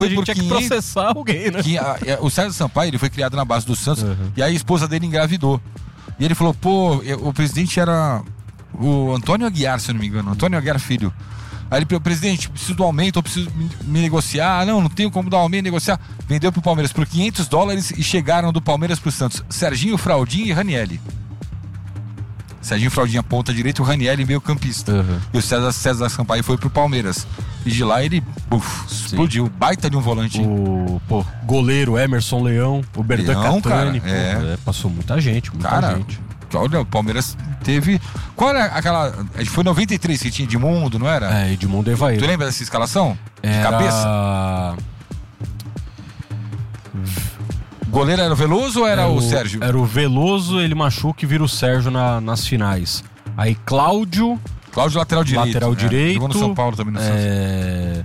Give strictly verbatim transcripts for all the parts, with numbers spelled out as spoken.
a gente tinha que processar alguém, né? Que a, a, o César Sampaio, ele foi criado na base do Santos, Uhum. e aí a esposa dele engravidou. E ele falou, pô, eu, o presidente era o Antônio Aguiar, se eu não me engano, Antônio Aguiar Filho. Aí ele falou, presidente, preciso do aumento, eu preciso me, me negociar. Ah, não, não tenho como dar um aumento, negociar. Vendeu pro Palmeiras por quinhentos dólares e chegaram do Palmeiras pro Santos Serginho, Fraldinho e Ranielli. Serginho Fraldinha ponta direita, o Ranielli meio campista. Uhum. E o César, César Sampaio foi pro Palmeiras. E de lá ele uf, explodiu. Baita de um volante. O pô, goleiro Emerson Leão, o Berdan Leão, Catani. cara, pô, é. é, passou muita gente, muita Cara, gente. olha, o Palmeiras teve... Qual era aquela... Foi em noventa e três que tinha Edmundo, não era? É, Edmundo Evair. Tu lembra dessa escalação? De Era... cabeça? O goleiro era o Veloso ou era, Era o, o Sérgio? Era o Veloso, ele machuca e vira o Sérgio na, nas finais. Aí Cláudio, Cláudio, lateral direito. lateral é. direito. Jogou no São Paulo também, no Santos. é...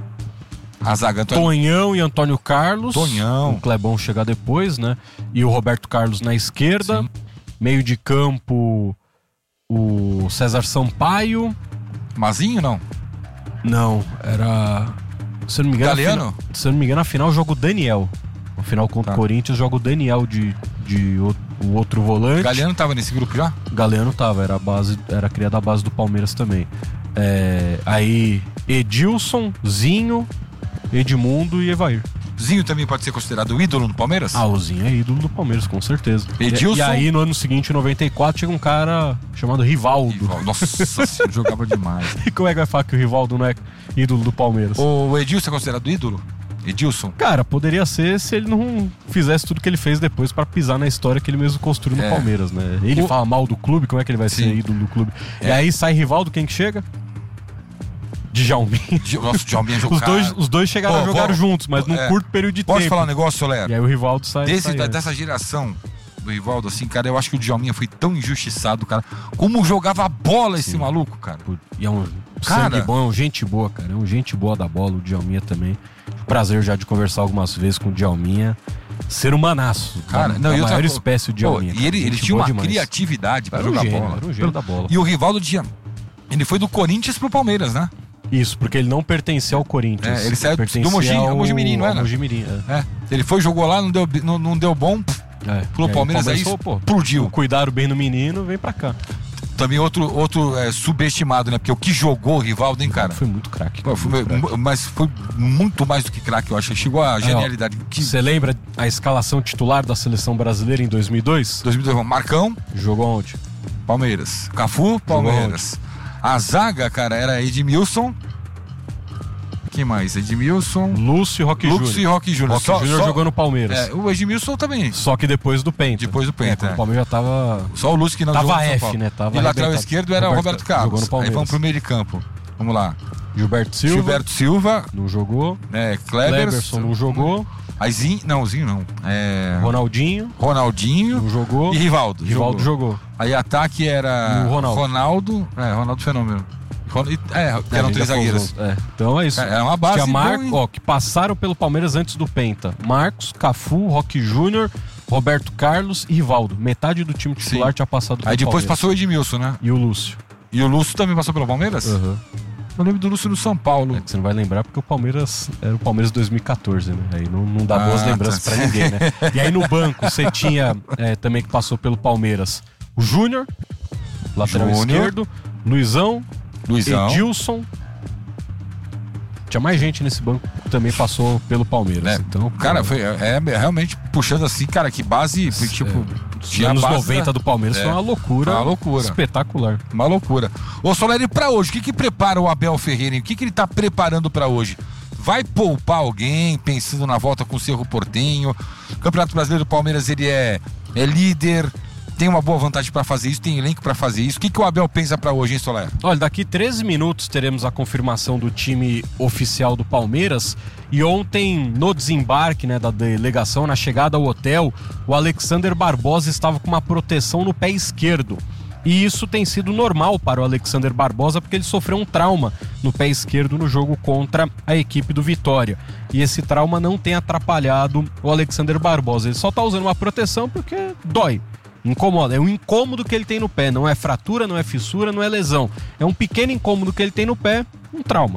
A zaga, Antônio... Tonhão e Antônio Carlos. Tonhão. O Clebão chegar depois, né? E o Roberto Carlos na esquerda. Sim. Meio de campo, o César Sampaio. Mazinho, não? Não, era... Se eu não me engano, Galeano? a final- se eu não me engano, na final joga o Daniel. No final contra o Tá. Corinthians joga o Daniel de, de o, o outro volante. Galeano tava nesse grupo já? Galeano tava, era a base, era criada a base do Palmeiras também. É, aí Edilson, Zinho, Edmundo e Evair. Zinho também pode ser considerado o ídolo no Palmeiras? Ah, o Zinho é ídolo do Palmeiras, com certeza. Edilson? E, e aí no ano seguinte, em noventa e quatro, chega um cara chamado Rivaldo. Rivaldo. Nossa senhora, jogava demais. E como é que vai falar que o Rivaldo não é ídolo do Palmeiras? O Edilson é considerado ídolo? Edilson? Cara, poderia ser se ele não fizesse tudo que ele fez depois pra pisar na história que ele mesmo construiu no É. Palmeiras, né? Ele O- fala mal do clube, como é que ele vai Sim. ser ídolo do clube? E É. aí sai Rivaldo, quem que chega? Djalminha. Nossa, o Djalminha jogou. Os dois, os dois chegaram Pô, a jogar vou- juntos, mas num é. curto período de Posso tempo. falar um negócio, Léo? E aí o Rivaldo sai. Desse, sai da- antes. dessa geração do Rivaldo, assim, cara, eu acho que o Djalminha foi tão injustiçado, cara. Como jogava bola esse maluco, cara. E é um Cara. sangue bom, é um gente boa, cara. É um gente boa da bola, o Djalminha também. Prazer já de conversar algumas vezes com o Djalminha. Ser humanaço. Cara, da, não, da e outra maior co- espécie, o Pô, Djalminha. e ele, ele Gente tinha boa uma demais. criatividade pra Era um jogar gênio, bola. era um gênio da bola. E o Rivaldo tinha. Ele foi do Corinthians pro Palmeiras, né? Isso, porque ele não pertencia ao Corinthians. É, ele saiu do pertencia Mogi- ao... Mogi Mirim, não era? ao Mogi Mirim, é. É. Ele foi, jogou lá, não deu, não, não deu bom. É. Pelo E aí, Palmeiras, aí falou, pô, explodiu. cuidaram bem no menino, vem pra cá. Também outro, outro é, subestimado, né? Porque o que jogou o Rivaldo, hein, cara? Foi muito craque. Pô, foi- muito craque. mas foi muito mais do que craque, eu acho. Chegou a genialidade. Que Você lembra a escalação titular da seleção brasileira em dois mil e dois? dois mil e dois, Marcão, Jogou onde? Palmeiras. Cafu, Palmeiras. A zaga, cara, era Edmilson. Quem mais? Edmilson, Lúcio e Roque Lúcio e Júnior. Roque Júnior. Roque Só- Júnior só- jogou no Palmeiras. É, o Edmilson também. Só que depois do Penta. Depois do Penta, É, é. O Palmeiras já tava... Só o Lúcio que não Tava jogou no São F, Paulo. né? Tava E lateral arrebentado. esquerdo era o Roberto- Roberto Carlos. jogou no Aí Palmeiras. vamos pro meio de campo. Vamos lá. Gilberto Silva. Gilberto Silva, Não jogou. né, Kleberson. Cleberson não jogou. Aí Zinho, não, Zinho não. É, Ronaldinho Ronaldinho não jogou. e Rivaldo. Rivaldo jogou. Aí ataque era E o Ronaldo. Ronaldo. É, Ronaldo Fenômeno. Ron- e- É, É, eram a gente três já falou zagueiros. junto. É, então é isso. É, é uma base Tinha Mar... boa, hein? ó, que passaram pelo Palmeiras antes do Penta. Marcos, Cafu, Roque Júnior, Roberto Carlos e Rivaldo. Metade do time titular Sim. tinha passado pelo Aí depois Palmeiras. passou o Edmilson, né? E o Lúcio. E o Lúcio também passou pelo Palmeiras? Uhum. Eu lembro do Lúcio no São Paulo. É que você não vai lembrar porque o Palmeiras era o Palmeiras dois mil e catorze, né? Aí não, não dá boas Ah, lembranças tá. pra ninguém, né? E aí no banco você tinha é, também que passou pelo Palmeiras o Júnior, lateral Júnior. esquerdo, Luizão, Luizão. Edilson. Tinha mais gente nesse banco que também passou pelo Palmeiras. Né? Então, Cara, pô, foi, é, é realmente puxando assim, cara, que base, foi, tipo, os tinha a anos base noventa da- do Palmeiras É. foi uma loucura. Foi uma loucura. Espetacular. Uma loucura. Ô, Soleri, pra hoje, o que que prepara o Abel Ferreira, hein? O que que ele tá preparando pra hoje? Vai poupar alguém, pensando na volta com o Cerro Porteño? O Campeonato Brasileiro do Palmeiras, ele é, é líder, tem uma boa vantagem pra fazer isso, tem elenco pra fazer isso. O que que o Abel pensa pra hoje, hein, Soler? Olha, daqui treze minutos teremos a confirmação do time oficial do Palmeiras. E ontem, no desembarque, né, da delegação, na chegada ao hotel, o Alexander Barbosa estava com uma proteção no pé esquerdo. E isso tem sido normal para o Alexander Barbosa, porque ele sofreu um trauma no pé esquerdo no jogo contra a equipe do Vitória. E esse trauma não tem atrapalhado o Alexander Barbosa. Ele só está usando uma proteção porque dói. Incomoda, é um incômodo que ele tem no pé, não é fratura, não é fissura, não é lesão. É um pequeno incômodo que ele tem no pé, um trauma.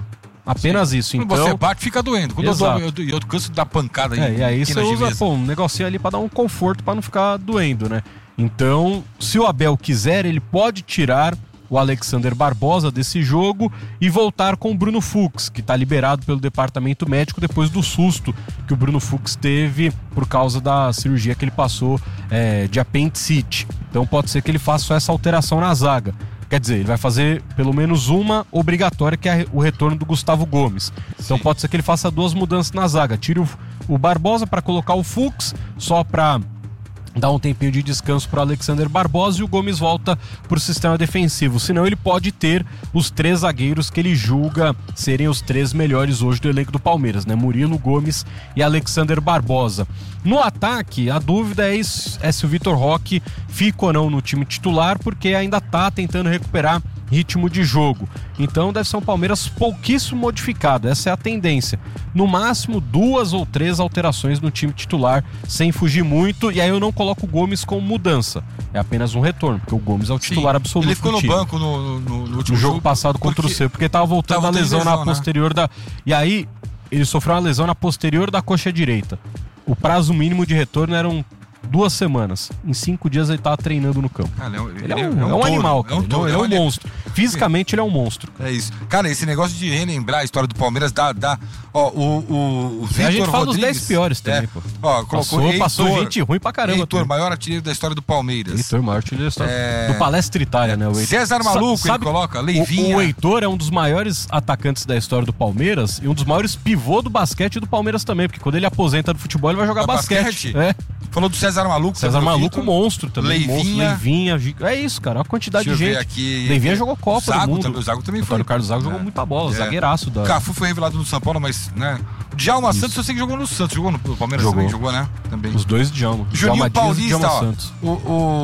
Apenas Sim. isso. Quando então, você bate, fica doendo. Quando Exato. eu dou, eu, eu canso de dar pancada é, aí. E aí você usa pô, um negocinho ali pra dar um conforto, pra não ficar doendo, né? Então, se o Abel quiser, ele pode tirar o Alexander Barbosa desse jogo e voltar com o Bruno Fux, que está liberado pelo departamento médico depois do susto que o Bruno Fux teve por causa da cirurgia que ele passou é, de apendicite. Então pode ser que ele faça só essa alteração na zaga. Quer dizer, ele vai fazer pelo menos uma obrigatória, que é o retorno do Gustavo Gomes. Então Sim. pode ser que ele faça duas mudanças na zaga. Tire o, o Barbosa para colocar o Fux, só para dá um tempinho de descanso para Alexander Barbosa, e o Gomes volta para o sistema defensivo. Senão ele pode ter os três zagueiros que ele julga serem os três melhores hoje do elenco do Palmeiras, né? Murilo, Gomes e Alexander Barbosa. No ataque, a dúvida é, é se o Vitor Roque fica ou não no time titular, porque ainda está tentando recuperar ritmo de jogo. Então deve ser um Palmeiras pouquíssimo modificado, essa é a tendência. No máximo duas ou três alterações no time titular, sem fugir muito, e aí eu não coloco o Gomes como mudança, é apenas um retorno, porque o Gomes é o titular Sim. absoluto. Ele ficou do no time. banco no, no, no último no jogo jogo passado contra porque... o C, porque tava voltando tava a lesão, lesão na posterior né? da... E aí ele sofreu uma lesão na posterior da coxa direita. O prazo mínimo de retorno eram duas semanas. Em cinco dias ele tava treinando no campo. Cara, ele, ele é, um, é, um, é um animal, cara. É um, touro, ele é um, ele é um monstro. Fisicamente ele é um monstro. É isso. Cara, esse negócio de relembrar a história do Palmeiras dá... dá ó, o, o, o Vitor A gente fala Rodrigues, dos dez piores também, é, pô. Ó, passou, Heitor, passou gente ruim pra caramba. Heitor, maior artilheiro da história do Palmeiras. Heitor, maior artilheiro da história é... do Palestra Itália, né? O Heitor. César Maluco, Sa sabe, ele coloca, Leivinha. O, o Heitor é um dos maiores atacantes da história do Palmeiras e um dos maiores pivô do basquete do Palmeiras também, porque quando ele aposenta do futebol, ele vai jogar basquete. basquete. É. Falou do César Maluco. César Maluco, Vitor. monstro também. Leivinha. Monstro, Leivinha. É isso, cara. A quantidade Deixa de gente. Aqui. Leivinha jogou Copa Zago do Mundo. Também, o Zago também foi. O Carlos Zago é. jogou muita bola. É. Zagueiraço da... Cafu foi revelado no São Paulo, mas, né? Djalma isso. Santos, eu sei que jogou no Santos. Jogou no Palmeiras jogou. também, jogou, né? Também. Os dois Djalma. Juninho Djalma Paulista, Djalma ó, Santos. O,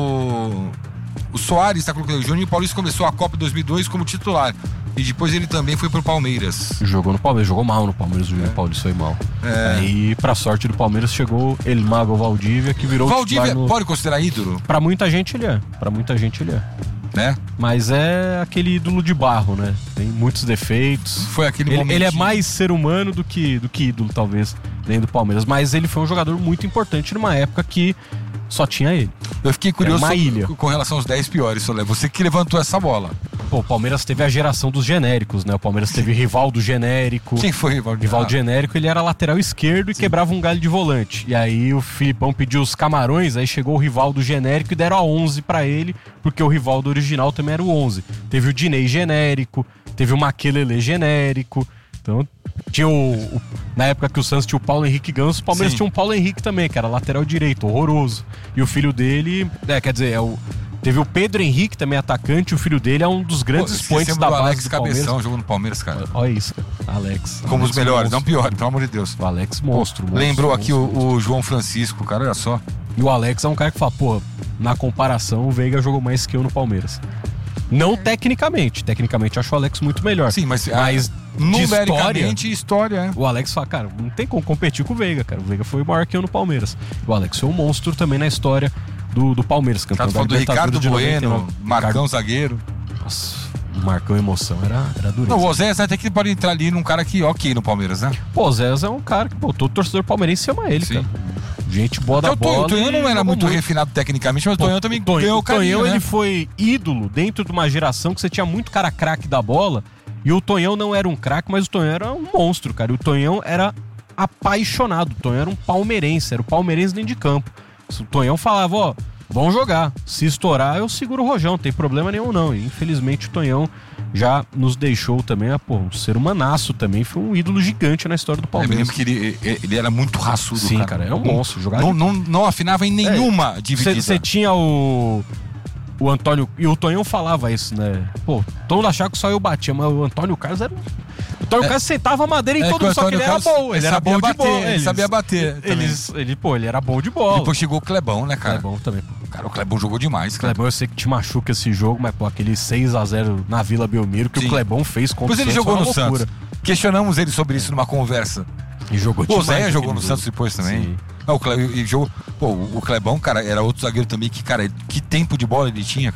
o, o Soares tá colocando. O Juninho Paulista começou a Copa dois mil e dois como titular. E depois ele também foi pro Palmeiras. Jogou no Palmeiras, jogou mal no Palmeiras, o Juninho é. Paulista foi mal. É. Aí, pra sorte do Palmeiras, chegou El Mago Valdívia, que virou Valdívia no... pode considerar ídolo? Pra muita gente ele é. Pra muita gente ele é. Né? Mas é aquele ídolo de barro, né? Tem muitos defeitos. Foi aquele ele, ele é mais ser humano do que, do que ídolo, talvez, dentro do Palmeiras. Mas ele foi um jogador muito importante numa época que só tinha ele. Eu fiquei curioso uma ilha. com relação aos dez piores, Solé. Você que levantou essa bola. Pô, o Palmeiras teve a geração dos genéricos, né? O Palmeiras teve Rivaldo genérico. Quem foi Rivaldo? Rivaldo ah. genérico, ele era lateral esquerdo e Sim. quebrava um galho de volante. E aí o Filipão pediu os camarões, aí chegou o Rivaldo genérico e deram a onze pra ele, porque o Rivaldo original também era o onze. Teve o Dinei genérico, teve o Maquelele genérico. Então, tinha o, o... Na época que o Santos tinha o Paulo Henrique Ganso, o Palmeiras Sim. tinha um Paulo Henrique também, que era lateral direito, horroroso. E o filho dele, é, quer dizer, é o... Teve o Pedro Henrique, também atacante, e o filho dele é um dos grandes expoentes da base Alex do Cabeção, jogou no Palmeiras, cara. Olha isso, cara. Alex. Como Alex os melhores, monstro. não pior, pelo amor de Deus. O Alex monstro. monstro Lembrou monstro, aqui monstro, o, o João Francisco, cara, olha só. E o Alex é um cara que fala, pô, na comparação, o Veiga jogou mais que eu no Palmeiras. Não tecnicamente. Tecnicamente, eu acho o Alex muito melhor. Sim, mas... mas numericamente, história, é. O Alex fala, cara, não tem como competir com o Veiga, cara. O Veiga foi maior que eu no Palmeiras. O Alex foi um monstro também na história do, do Palmeiras. Campeão tá falando do Ricardo Bueno, Marcão Ricardo... zagueiro. Nossa, o Marcão emoção era, era dureza. Não, o Oséias até que pode entrar ali num cara que ok no Palmeiras, né? Pô, o Oséias é um cara que, pô, todo torcedor palmeirense ama ele, Sim. cara. Gente boa da bola. O Tonhão não era muito, muito refinado tecnicamente, mas o Tonhão também Tonhão, ganhou o carinho, Tonhão, né? ele foi ídolo dentro de uma geração que você tinha muito cara craque da bola, e o Tonhão não era um craque, mas o Tonhão era um monstro, cara. E o Tonhão era apaixonado, o Tonhão era um palmeirense, era o palmeirense dentro de campo. O Tonhão falava, ó, vamos jogar, se estourar eu seguro o rojão, não tem problema nenhum não. E infelizmente o Tonhão já nos deixou também, pô, um ser humanaço também, foi um ídolo gigante na história do Palmeiras. Eu me lembro que ele, ele era muito raçudo, Sim, cara. cara, era um monstro. Jogava não, de... não, não afinava em nenhuma é, dividida. Você tinha o... O Antônio... E o Tonhão falava isso, né? Pô, todo mundo achava que só eu batia, mas o Antônio Carlos era... O Antônio é, Carlos sentava a madeira em é todo mundo, só que ele Carlos era bom. Ele era bom de bater, bola. Ele eles, sabia bater. Eles, ele, pô, ele era bom de bola. Depois chegou o Clebão, né, cara? Clebão também, pô. Cara, o Clebão jogou demais, cara. Clebão, eu sei que te machuca esse jogo, mas, pô, aquele seis a zero na Vila Belmiro que Sim. o Clebão fez contra Pois o Santos. Depois ele jogou no Santos. Questionamos ele sobre isso numa conversa. E jogou demais. O Zé jogou no Santos depois também. Sim. Não, o, Cle... jogou... Pô, o Clebão, cara, era outro zagueiro também que, cara, que tempo de bola ele tinha, cara.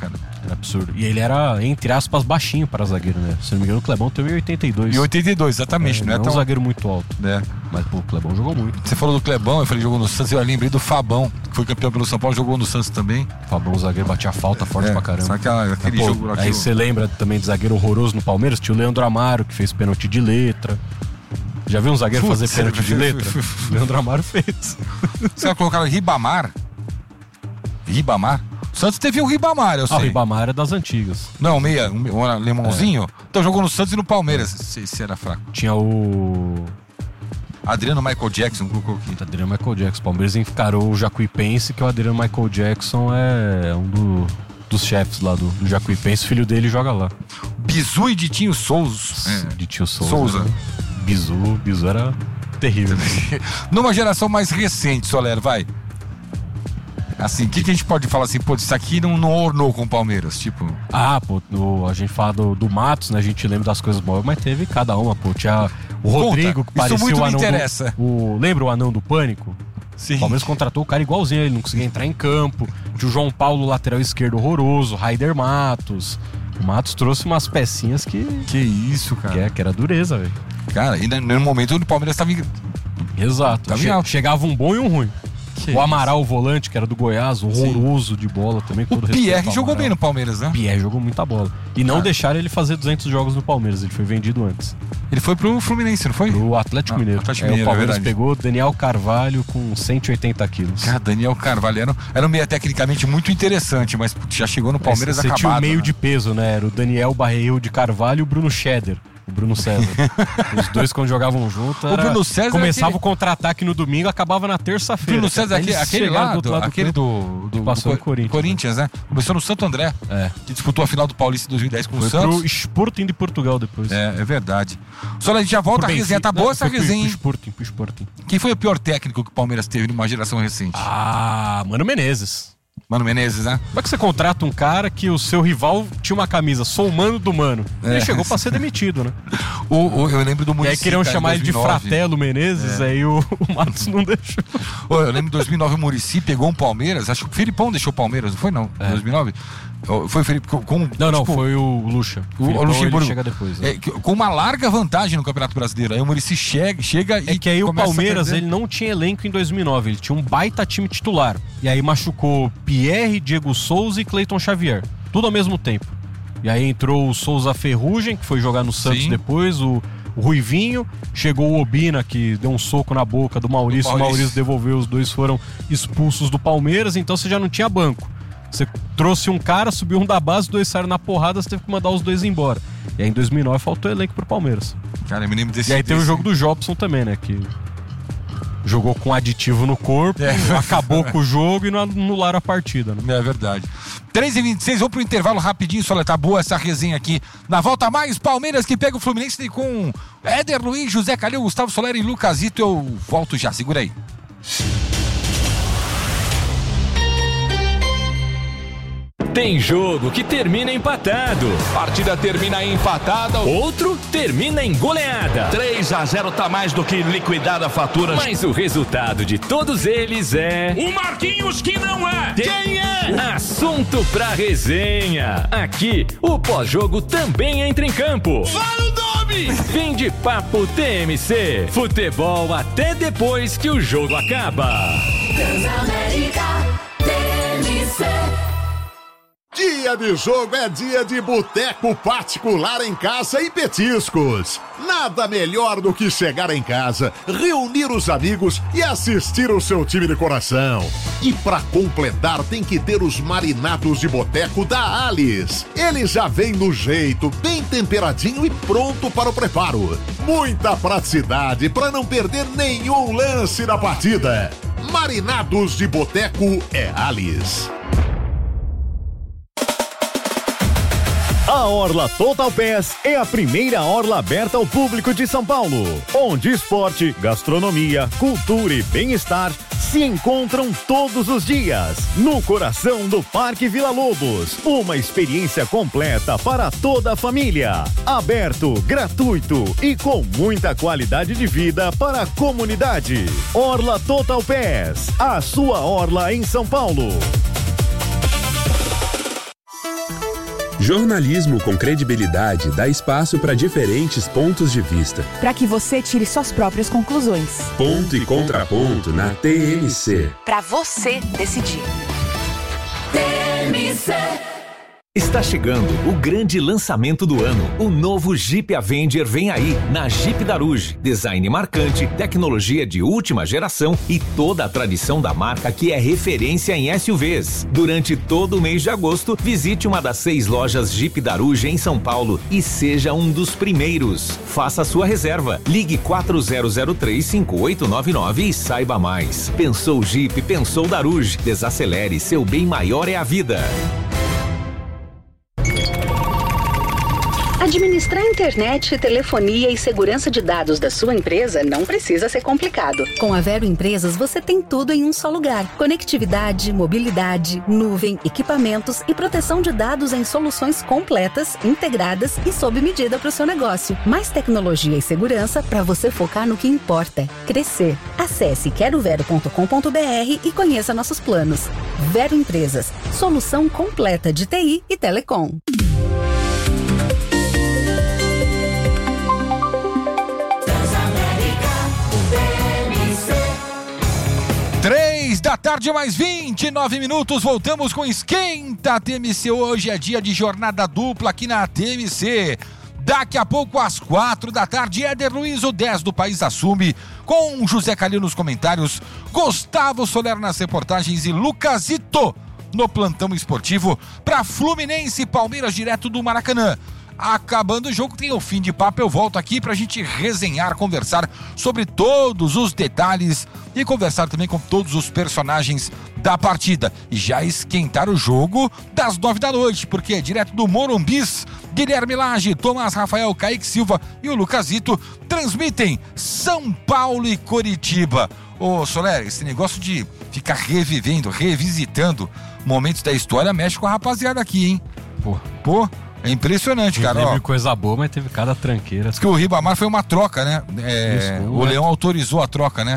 Era absurdo. E ele era, entre aspas, baixinho para zagueiro, né? Se não me engano, o Clebão tem um e oitenta e dois. E oitenta e dois, exatamente. É, não é, não tão... um zagueiro muito alto. É. Mas, pô, o Clebão jogou muito. Você falou do Clebão, eu falei jogou no Santos, eu lembrei do Fabão, que foi campeão pelo São Paulo, jogou no Santos também. Fabão, o zagueiro, batia falta forte é, pra caramba. Só aquela, aquele Mas, pô, jogo... Aí aquilo... você lembra também de zagueiro horroroso no Palmeiras? Tinha o Leandro Amaro, que fez pênalti de letra. Já viu um zagueiro Putz, fazer pênalti de letra? Leandro Amaro fez. Você vai colocar o Ribamar? Ribamar? O Santos teve um Ribamar, eu sei. Ah, o Ribamar é das antigas. Não, meia, um, um alemãozinho. É. Então jogou no Santos e no Palmeiras. Se, se era fraco. Tinha o... Adriano Michael Jackson, colocou aqui. Adriano Michael Jackson. O Palmeiras encarou o Jacuipense, que o Adriano Michael Jackson é um do, dos chefes lá do, do Jacuipense. O filho dele joga lá. Bizu e Ditinho Souza. É. Ditinho Souza. Souza. Né? Bizu, Bizu era terrível. Numa geração mais recente, Soler, vai. Assim, o que, que a gente pode falar assim? Pô, isso aqui não, não ornou com o Palmeiras, tipo... Ah, pô, no, a gente fala do, do Matos, né? A gente lembra das coisas boas, mas teve cada uma, pô. Tinha o Rodrigo, Conta, que parecia isso muito o anão me interessa. Do, o, lembra o anão do Pânico? Sim. O Palmeiras contratou o cara igualzinho, ele não conseguia entrar em campo. Tinha o João Paulo, lateral esquerdo, horroroso. Raider Matos. O Matos trouxe umas pecinhas que... Que isso, cara. Que, é, que era dureza, velho. Cara, e no momento onde o Palmeiras tava... Em... Exato. Tava che em... Chegava um bom e um ruim. Que o Amaral, o volante, que era do Goiás, horroroso de bola também. O Pierre jogou bem no Palmeiras, né? O Pierre jogou muita bola. E não ah. deixaram ele fazer duzentos jogos no Palmeiras, ele foi vendido antes. Ele foi pro Fluminense, não foi? Pro Atlético ah, Mineiro. Atlético é, Mineiro, o Palmeiras é pegou Daniel Carvalho com cento e oitenta quilos. Cara, Daniel Carvalho era, era um meio tecnicamente muito interessante, mas já chegou no Palmeiras acabado. Você tinha o meio né? de peso, né? Era o Daniel Barreiro de Carvalho e o Bruno Scheder. O Bruno César. Os dois, quando jogavam junto, era... o Bruno César começava aquele... o contra-ataque no domingo, acabava na terça-feira. O Bruno César, aquele, aquele lá, do, lado aquele do, do, passou do no Corinthians, Corinthians, né? Começou no Santo André, é. que disputou a final do Paulista em dois mil e dez com foi o Santos. Pro Sporting de Portugal depois. É, é verdade. Só a gente já volta, a resenha. Tá boa essa resenha, hein? Pro Sporting, pro Sporting. Quem foi o pior técnico que o Palmeiras teve numa geração recente? Ah, Mano Menezes. Mano Menezes, né? Como é que você contrata um cara que o seu rival tinha uma camisa, sou o mano do mano? É. Ele chegou pra ser demitido, né? o, o, eu lembro do Muricy. E aí queriam chamar ele de Fratelo Menezes, é. aí o, o Matos não deixou. Ô, eu lembro de dois mil e nove o Muricy pegou um Palmeiras, acho que o Filipão deixou o Palmeiras, não foi não? Em é. dois mil e nove? Foi o Felipe com, com Não, tipo, não, foi o Lucha. O, o Luxemburgo chega depois. Né? É, com uma larga vantagem no Campeonato Brasileiro. Aí o Muricy chega, chega é e. É que aí o Palmeiras ele não tinha elenco em dois mil e nove, ele tinha um baita time titular. E aí machucou Pierre, Diego Souza e Cleiton Xavier. Tudo ao mesmo tempo. E aí entrou o Souza Ferrugem, que foi jogar no Santos Sim. depois, o, o Ruivinho, chegou o Obina, que deu um soco na boca do Maurício, o Maurício. Maurício devolveu, os dois foram expulsos do Palmeiras, então você já não tinha banco. Você trouxe um cara, subiu um da base, os dois saíram na porrada, você teve que mandar os dois embora. E aí em dois mil e nove faltou elenco pro Palmeiras. Cara, eu me lembro desse. E aí tem desse... o jogo do Jobson também, né? Que jogou com aditivo no corpo, é. acabou com o jogo e não anularam a partida. Né? É verdade. três e vinte e seis, vamos pro intervalo rapidinho, Soler. Tá boa essa resenha aqui. Na volta mais, Palmeiras que pega o Fluminense com Éder Luiz, José Calil, Gustavo Soler e Lucasito. Eu volto já, segura aí. Tem jogo que termina empatado. Partida termina empatada. Outro termina em goleada. três a zero tá mais do que liquidada a fatura. Mas o resultado de todos eles é... O Marquinhos que não é. Quem é? Assunto pra resenha. Aqui, o pós-jogo também entra em campo. Fala o nome! Fim de papo T M C. Futebol até depois que o jogo acaba. Transamérica T M C. Dia de jogo é dia de boteco particular em casa e petiscos. Nada melhor do que chegar em casa, reunir os amigos e assistir o seu time de coração. E pra completar tem que ter os marinados de boteco da Alice. Ele já vem no jeito, bem temperadinho e pronto para o preparo. Muita praticidade para não perder nenhum lance da partida. Marinados de boteco é Alice. A Orla Total Pass é a primeira orla aberta ao público de São Paulo, onde esporte, gastronomia, cultura e bem-estar se encontram todos os dias, no coração do Parque Vila Lobos. Uma experiência completa para toda a família, aberto, gratuito e com muita qualidade de vida para a comunidade. Orla Total Pass, a sua orla em São Paulo. Jornalismo com credibilidade dá espaço para diferentes pontos de vista. Para que você tire suas próprias conclusões. Ponto e contraponto na T M C. Para você decidir. T M C. Está chegando o grande lançamento do ano. O novo Jeep Avenger vem aí, na Jeep Daruge. Design marcante, tecnologia de última geração e toda a tradição da marca que é referência em S U Vs. Durante todo o mês de agosto, visite uma das seis lojas Jeep Daruge em São Paulo e seja um dos primeiros. Faça sua reserva. Ligue quatro zero zero três, cinco oito nove nove e saiba mais. Pensou Jeep, pensou Daruge. Desacelere, seu bem maior é a vida. Administrar internet, telefonia e segurança de dados da sua empresa não precisa ser complicado. Com a Vero Empresas, você tem tudo em um só lugar. Conectividade, mobilidade, nuvem, equipamentos e proteção de dados em soluções completas, integradas e sob medida para o seu negócio. Mais tecnologia e segurança para você focar no que importa: crescer. Acesse quero vero ponto com ponto b r e conheça nossos planos. Vero Empresas, solução completa de T I e telecom. Três da tarde, mais vinte e nove minutos, voltamos com Esquenta T M C. Hoje é dia de jornada dupla aqui na T M C. Daqui a pouco, às quatro da tarde, Éder Luiz, o dez do País assume, com José Calil nos comentários, Gustavo Soler nas reportagens e Lucasito no plantão esportivo para Fluminense e Palmeiras, direto do Maracanã. Acabando o jogo, tem o fim de papo, eu volto aqui pra gente resenhar, conversar sobre todos os detalhes e conversar também com todos os personagens da partida. E já esquentar o jogo das nove da noite, porque é direto do Morumbis, Guilherme Lage, Tomás Rafael, Kaique Silva e o Lucasito transmitem São Paulo e Coritiba. Ô Soler, esse negócio de ficar revivendo, revisitando momentos da história mexe com a rapaziada aqui, hein? Pô, pô. É impressionante, cara. Teve ó, coisa boa, mas teve cada tranqueira. Diz que o Ribamar foi uma troca, né? É, Isso, o é. Leão autorizou a troca, né?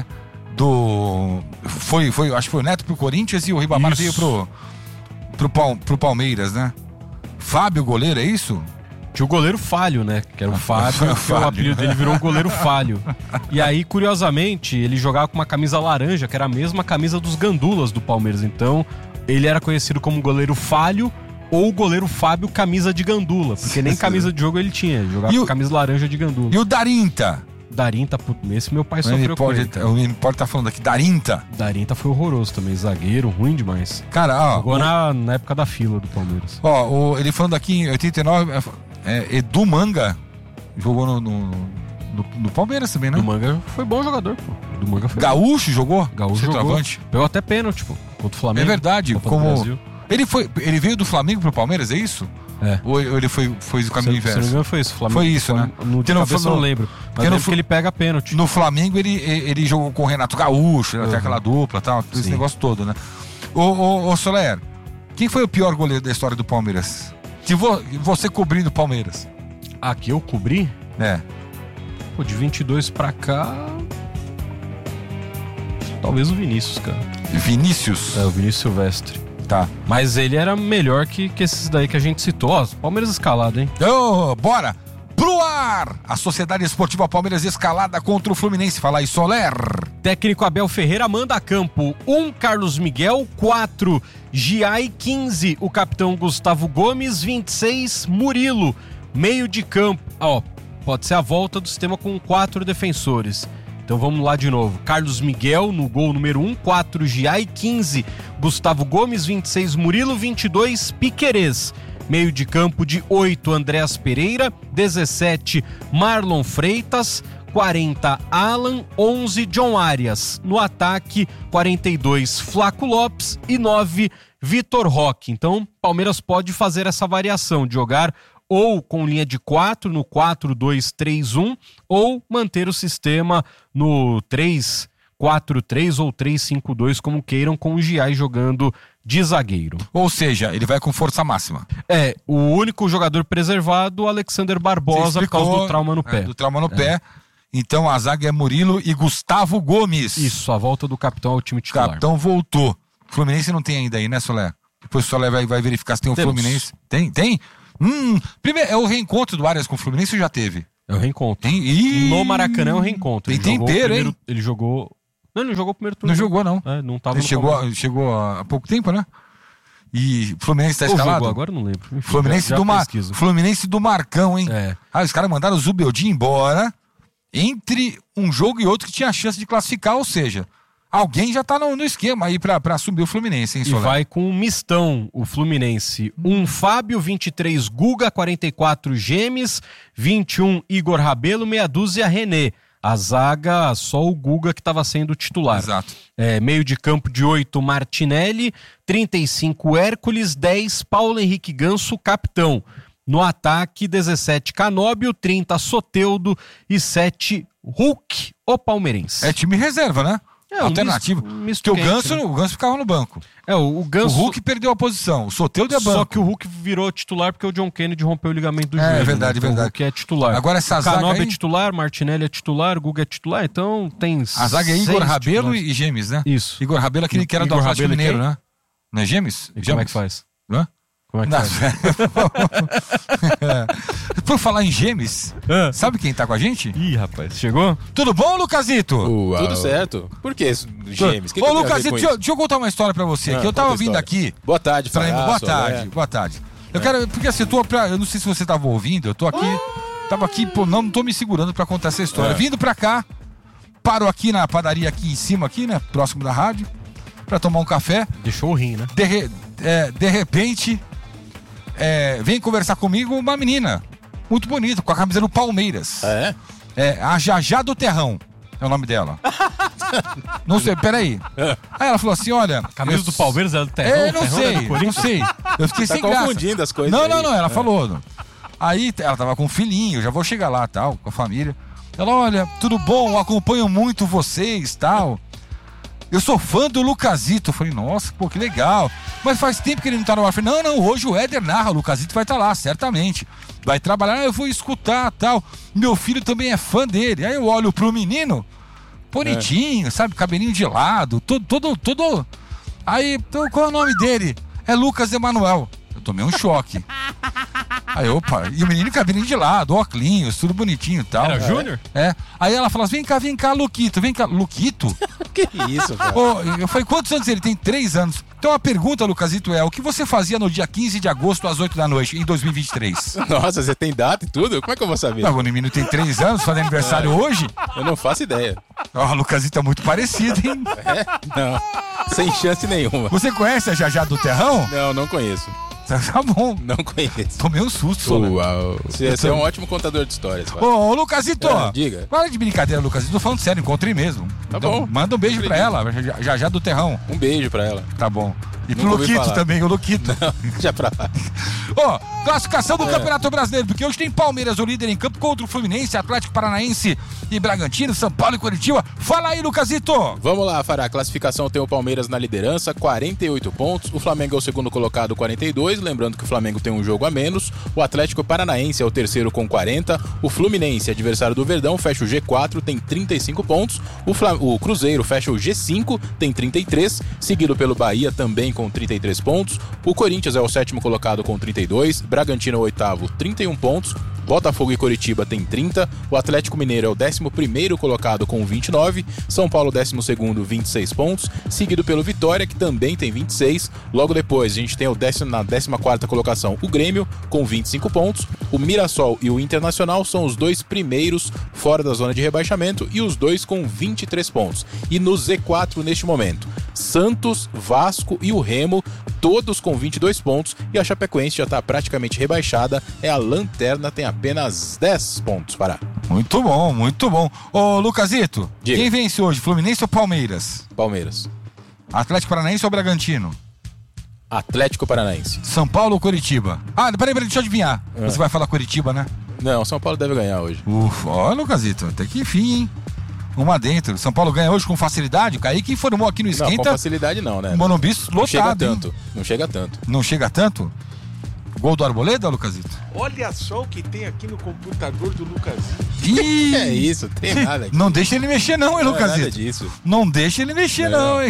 Do. Foi, foi, acho que foi o Neto pro Corinthians e o Ribamar isso. veio pro, pro, Pal, pro Palmeiras, né? Fábio, goleiro, é isso? Tinha o goleiro Falho, né? Que era o Fábio, que o apelido dele virou o goleiro Falho. E aí, curiosamente, ele jogava com uma camisa laranja, que era a mesma camisa dos Gandulas do Palmeiras. Então, ele era conhecido como goleiro Falho, ou o goleiro Fábio camisa de gandula, porque nem camisa de jogo ele tinha, ele jogava com camisa laranja de gandula. E o Darinta? Darinta, esse meu pai sofreu com ele. O Import tá falando aqui, Darinta. Darinta foi horroroso também, zagueiro, ruim demais. Cara, ó. Jogou o... na, na época da fila do Palmeiras. Ó, o, ele falando aqui em oitenta e nove, é, Edu Manga jogou no, no, no, no Palmeiras também, né? Edu Manga foi bom jogador, pô. Edu Manga foi Gaúcho bom. jogou? Gaúcho jogou. Pegou até pênalti, pô, contra o Flamengo. É verdade, como... Ele, foi, ele veio do Flamengo pro Palmeiras, é isso? É. Ou ele foi, foi do caminho inverso? Se não me engano foi isso. Flamengo, foi isso, né? No de cabeça eu não lembro. Mas lembro que ele pega pênalti. No Flamengo ele, ele jogou com o Renato Gaúcho, uhum. até aquela dupla e tal, Sim. esse negócio todo, né? Ô, ô, ô Soler, quem foi o pior goleiro da história do Palmeiras? Que vo, você cobrindo o Palmeiras. Ah, que eu cobri? É. Pô, de vinte e dois pra cá... Talvez o Vinícius, cara. Vinícius? É, o Vinícius Silvestre. Tá. Mas ele era melhor que, que esses daí que a gente citou. Ó, Palmeiras escalado, hein? Ô, oh, bora! Pro ar! A Sociedade Esportiva Palmeiras escalada contra o Fluminense. Fala aí, Soler. Técnico Abel Ferreira manda a campo um Carlos Miguel, quatro Giai, quinze o capitão Gustavo Gomes, vinte e seis Murilo. Meio de campo. Ó, pode ser a volta do sistema com quatro defensores. Então vamos lá de novo. Carlos Miguel no gol número um, quatro Giai, quinze Gustavo Gomes, vinte e seis Murilo, vinte e dois Piquerez. Meio de campo de oito Andréas Pereira, dezessete Marlon Freitas, quarenta Alan, onze John Arias. No ataque, quarenta e dois Flaco Lopes e nove Vitor Roque. Então Palmeiras pode fazer essa variação de jogar ou com linha de quatro, no quatro dois três um, ou manter o sistema no três quatro três ou três cinco dois, como queiram, com o Giai jogando de zagueiro. Ou seja, ele vai com força máxima. É, o único jogador preservado, o Alexander Barbosa, explicou, por causa do trauma no pé. É, do trauma no é. pé. Então a zaga é Murilo e Gustavo Gomes. Isso, a volta do capitão ao time titular. O capitão voltou. O Fluminense não tem ainda aí, né, Soler? Depois o Soler vai, vai verificar se tem o Temos. Fluminense. Tem? Tem? Hum, primeiro, é o reencontro do Arias com o Fluminense ou já teve? É o reencontro. Tem, ih, no Maracanã é o reencontro. Tem tempero, hein? Ele jogou... Não, ele não jogou o primeiro turno. Não jogou, não. É, não tava ele no chegou, chegou há pouco tempo, né? E Fluminense tá Ou escalado? jogou agora, não lembro. Enfim, Fluminense, já, já do Mar... Fluminense do Marcão, hein? É. Ah, os caras mandaram o Zubeldia embora entre um jogo e outro que tinha chance de classificar, ou seja, alguém já tá no, no esquema aí pra, pra assumir o Fluminense, hein, E Soler? vai com um mistão o Fluminense. Um Fábio, vinte e três Guga, quarenta e quatro Gemes, vinte e um Igor Rabelo, meia dúzia René. A zaga, só o Guga que estava sendo titular. Exato. É, meio de campo de oito, Martinelli, trinta e cinco Hércules, dez Paulo Henrique Ganso, capitão. No ataque, dezessete Canóbio, trinta Soteldo e sete Hulk, o palmeirense. É time reserva, né? É, um alternativo. misto- um misto Porque o quente, Ganso, né? o Ganso ficava no banco. É, o, o Ganso... O Hulk perdeu a posição. O Soteldo é banco. Só que o Hulk virou titular porque o John Kennedy rompeu o ligamento do É, joelho. verdade, né? Então verdade. O Hulk é titular. Agora essa o zaga Canóbio aí- é titular, Martinelli é titular, Guga é titular, então tem A zaga é seis Igor Rabelo titulares. e Gemes, né? Isso. Igor Rabelo, aquele que era do Igor Atlético Rabelo e Mineiro, quem? né? Não é Gemes? E como é que faz? Hã? Como é que Não. faz? Por falar em Gemes, Ah. sabe quem tá com a gente? Ih, rapaz, chegou? Tudo bom, Lucasito? Tudo certo. Por que gêmeos? Que que Ô, eu tenho a ver Lucasito, com deixa, eu- isso? deixa eu contar uma história pra você. Ah, que eu tava conta a vindo história. aqui. Boa tarde, Falei, Faraço, boa tarde, né? boa tarde. Eu quero, porque assim, eu tô pra, eu não sei se você tava ouvindo, eu tô aqui, tava aqui, pô, não, não tô me segurando pra contar essa história. É. Vindo pra cá, paro aqui na padaria aqui em cima, aqui, né, próximo da rádio, pra tomar um café. Deixou o rim, né? De, re- é, de repente, é, vem conversar comigo uma menina, muito bonita, com a camisa do Palmeiras. É? É, a Jajá do Terrão, é o nome dela. Não sei, peraí. Aí ela falou assim, olha... Camisa eu- do Palmeiras é do Terrão? É, não Terrão é do sei, não Corinthians? sei. Eu fiquei Tá sem graça. confundindo as coisas Não, aí. não, não, ela É. falou. Aí ela tava com um filhinho, já vou chegar lá, tal, com a família. Ela, olha, tudo bom, acompanho muito vocês, tal. Eu sou fã do Lucasito. Eu falei, nossa, pô, que legal. Mas faz tempo que ele não tá no ar. Eu falei, não, não, hoje o Éder narra, o Lucasito vai estar lá, certamente. Vai trabalhar, eu vou escutar, tal. Meu filho também é fã dele. Aí eu olho pro menino, bonitinho, sabe, cabelinho de lado, todo, todo, todo... Aí, então, qual é o nome dele? É Lucas Emanuel. Eu tomei um choque. Aí, opa, e o menino cabelinho de lado, óculos, tudo bonitinho e tal. Era É. Júnior? É. Aí ela falou assim, vem cá, vem cá, Luquito, vem cá. Luquito? Que isso, cara? Ô, eu falei, quantos anos ele tem? Três anos. Então a pergunta, Lucasito, é, o que você fazia no dia quinze de agosto, às oito da noite, em dois mil e vinte e três? Nossa, você tem data e tudo? Como é que eu vou saber? Não, o menino tem três anos, faz aniversário hoje. Eu não faço ideia. Ó, o Lucasito é muito parecido, hein? É? Não. Sem chance nenhuma. Você conhece a Jajá do Terrão? Não, não conheço. Tá bom. Não conheço. Tomei um susto, Soler. Uau. Você, você é um ótimo contador de histórias. Fábio. Ô, ô, Lucasito, É, diga. para de brincadeira, Lucasito. Tô falando sério, encontrei mesmo. Tá Então, bom. manda um beijo pra Acredito. ela, já, já do Terrão. Um beijo pra ela. Tá bom. E pro Nunca ouvi Luquito falar. também, o Luquito. Já pra lá. Ó, classificação do É. Campeonato Brasileiro, porque hoje tem Palmeiras, o líder em campo, contra o Fluminense, Atlético Paranaense e Bragantino, São Paulo e Curitiba. Fala aí, Lucasito! Vamos lá, Fará. A classificação tem o Palmeiras na liderança, quarenta e oito pontos. O Flamengo é o segundo colocado, quarenta e dois. Lembrando que o Flamengo tem um jogo a menos. O Atlético Paranaense é o terceiro com quarenta. O Fluminense, adversário do Verdão, fecha o G quatro, tem trinta e cinco pontos. O, Flam... o Cruzeiro fecha o G cinco, tem trinta e três. Seguido pelo Bahia, também com trinta e três pontos. O Corinthians é o sétimo colocado com trinta e dois. Bragantino é o oitavo, trinta e um pontos. Botafogo e Coritiba tem trinta. O Atlético Mineiro é o décimo primeiro colocado com vinte e nove. São Paulo, décimo segundo, vinte e seis pontos. Seguido pelo Vitória, que também tem vinte e seis. Logo depois, a gente tem o décimo, na décima quarta colocação o Grêmio, com vinte e cinco pontos. O Mirassol e o Internacional são os dois primeiros fora da zona de rebaixamento e os dois com vinte e três pontos. E no Z quatro neste momento, Santos, Vasco e o Remo, todos com vinte e dois pontos. E a Chapecoense já está praticamente rebaixada, é a lanterna, tem apenas dez pontos, Pará. Muito bom, muito bom. Ô, Lucasito, Diga. quem vence hoje, Fluminense ou Palmeiras? Palmeiras. Atlético Paranaense ou Bragantino? Atlético Paranaense. São Paulo ou Curitiba? Ah, peraí, peraí, deixa eu adivinhar. É. Você vai falar Curitiba, né? Não, São Paulo deve ganhar hoje. Ufa, ó, Lucasito, até que enfim, hein? Uma dentro. São Paulo ganha hoje com facilidade. O Kaique informou aqui no Não, com Esquenta. facilidade não, né? Morumbi Não chega lotado, hein? tanto. Não chega tanto. Não chega tanto? Gol do Arboleda, Lucasito? Olha só o que tem aqui no computador do Lucasinho. Ih, É isso, tem nada aqui. Não deixa ele mexer não, hein, Não é nada Lucasito? disso. Não deixa ele mexer não, Não. hein?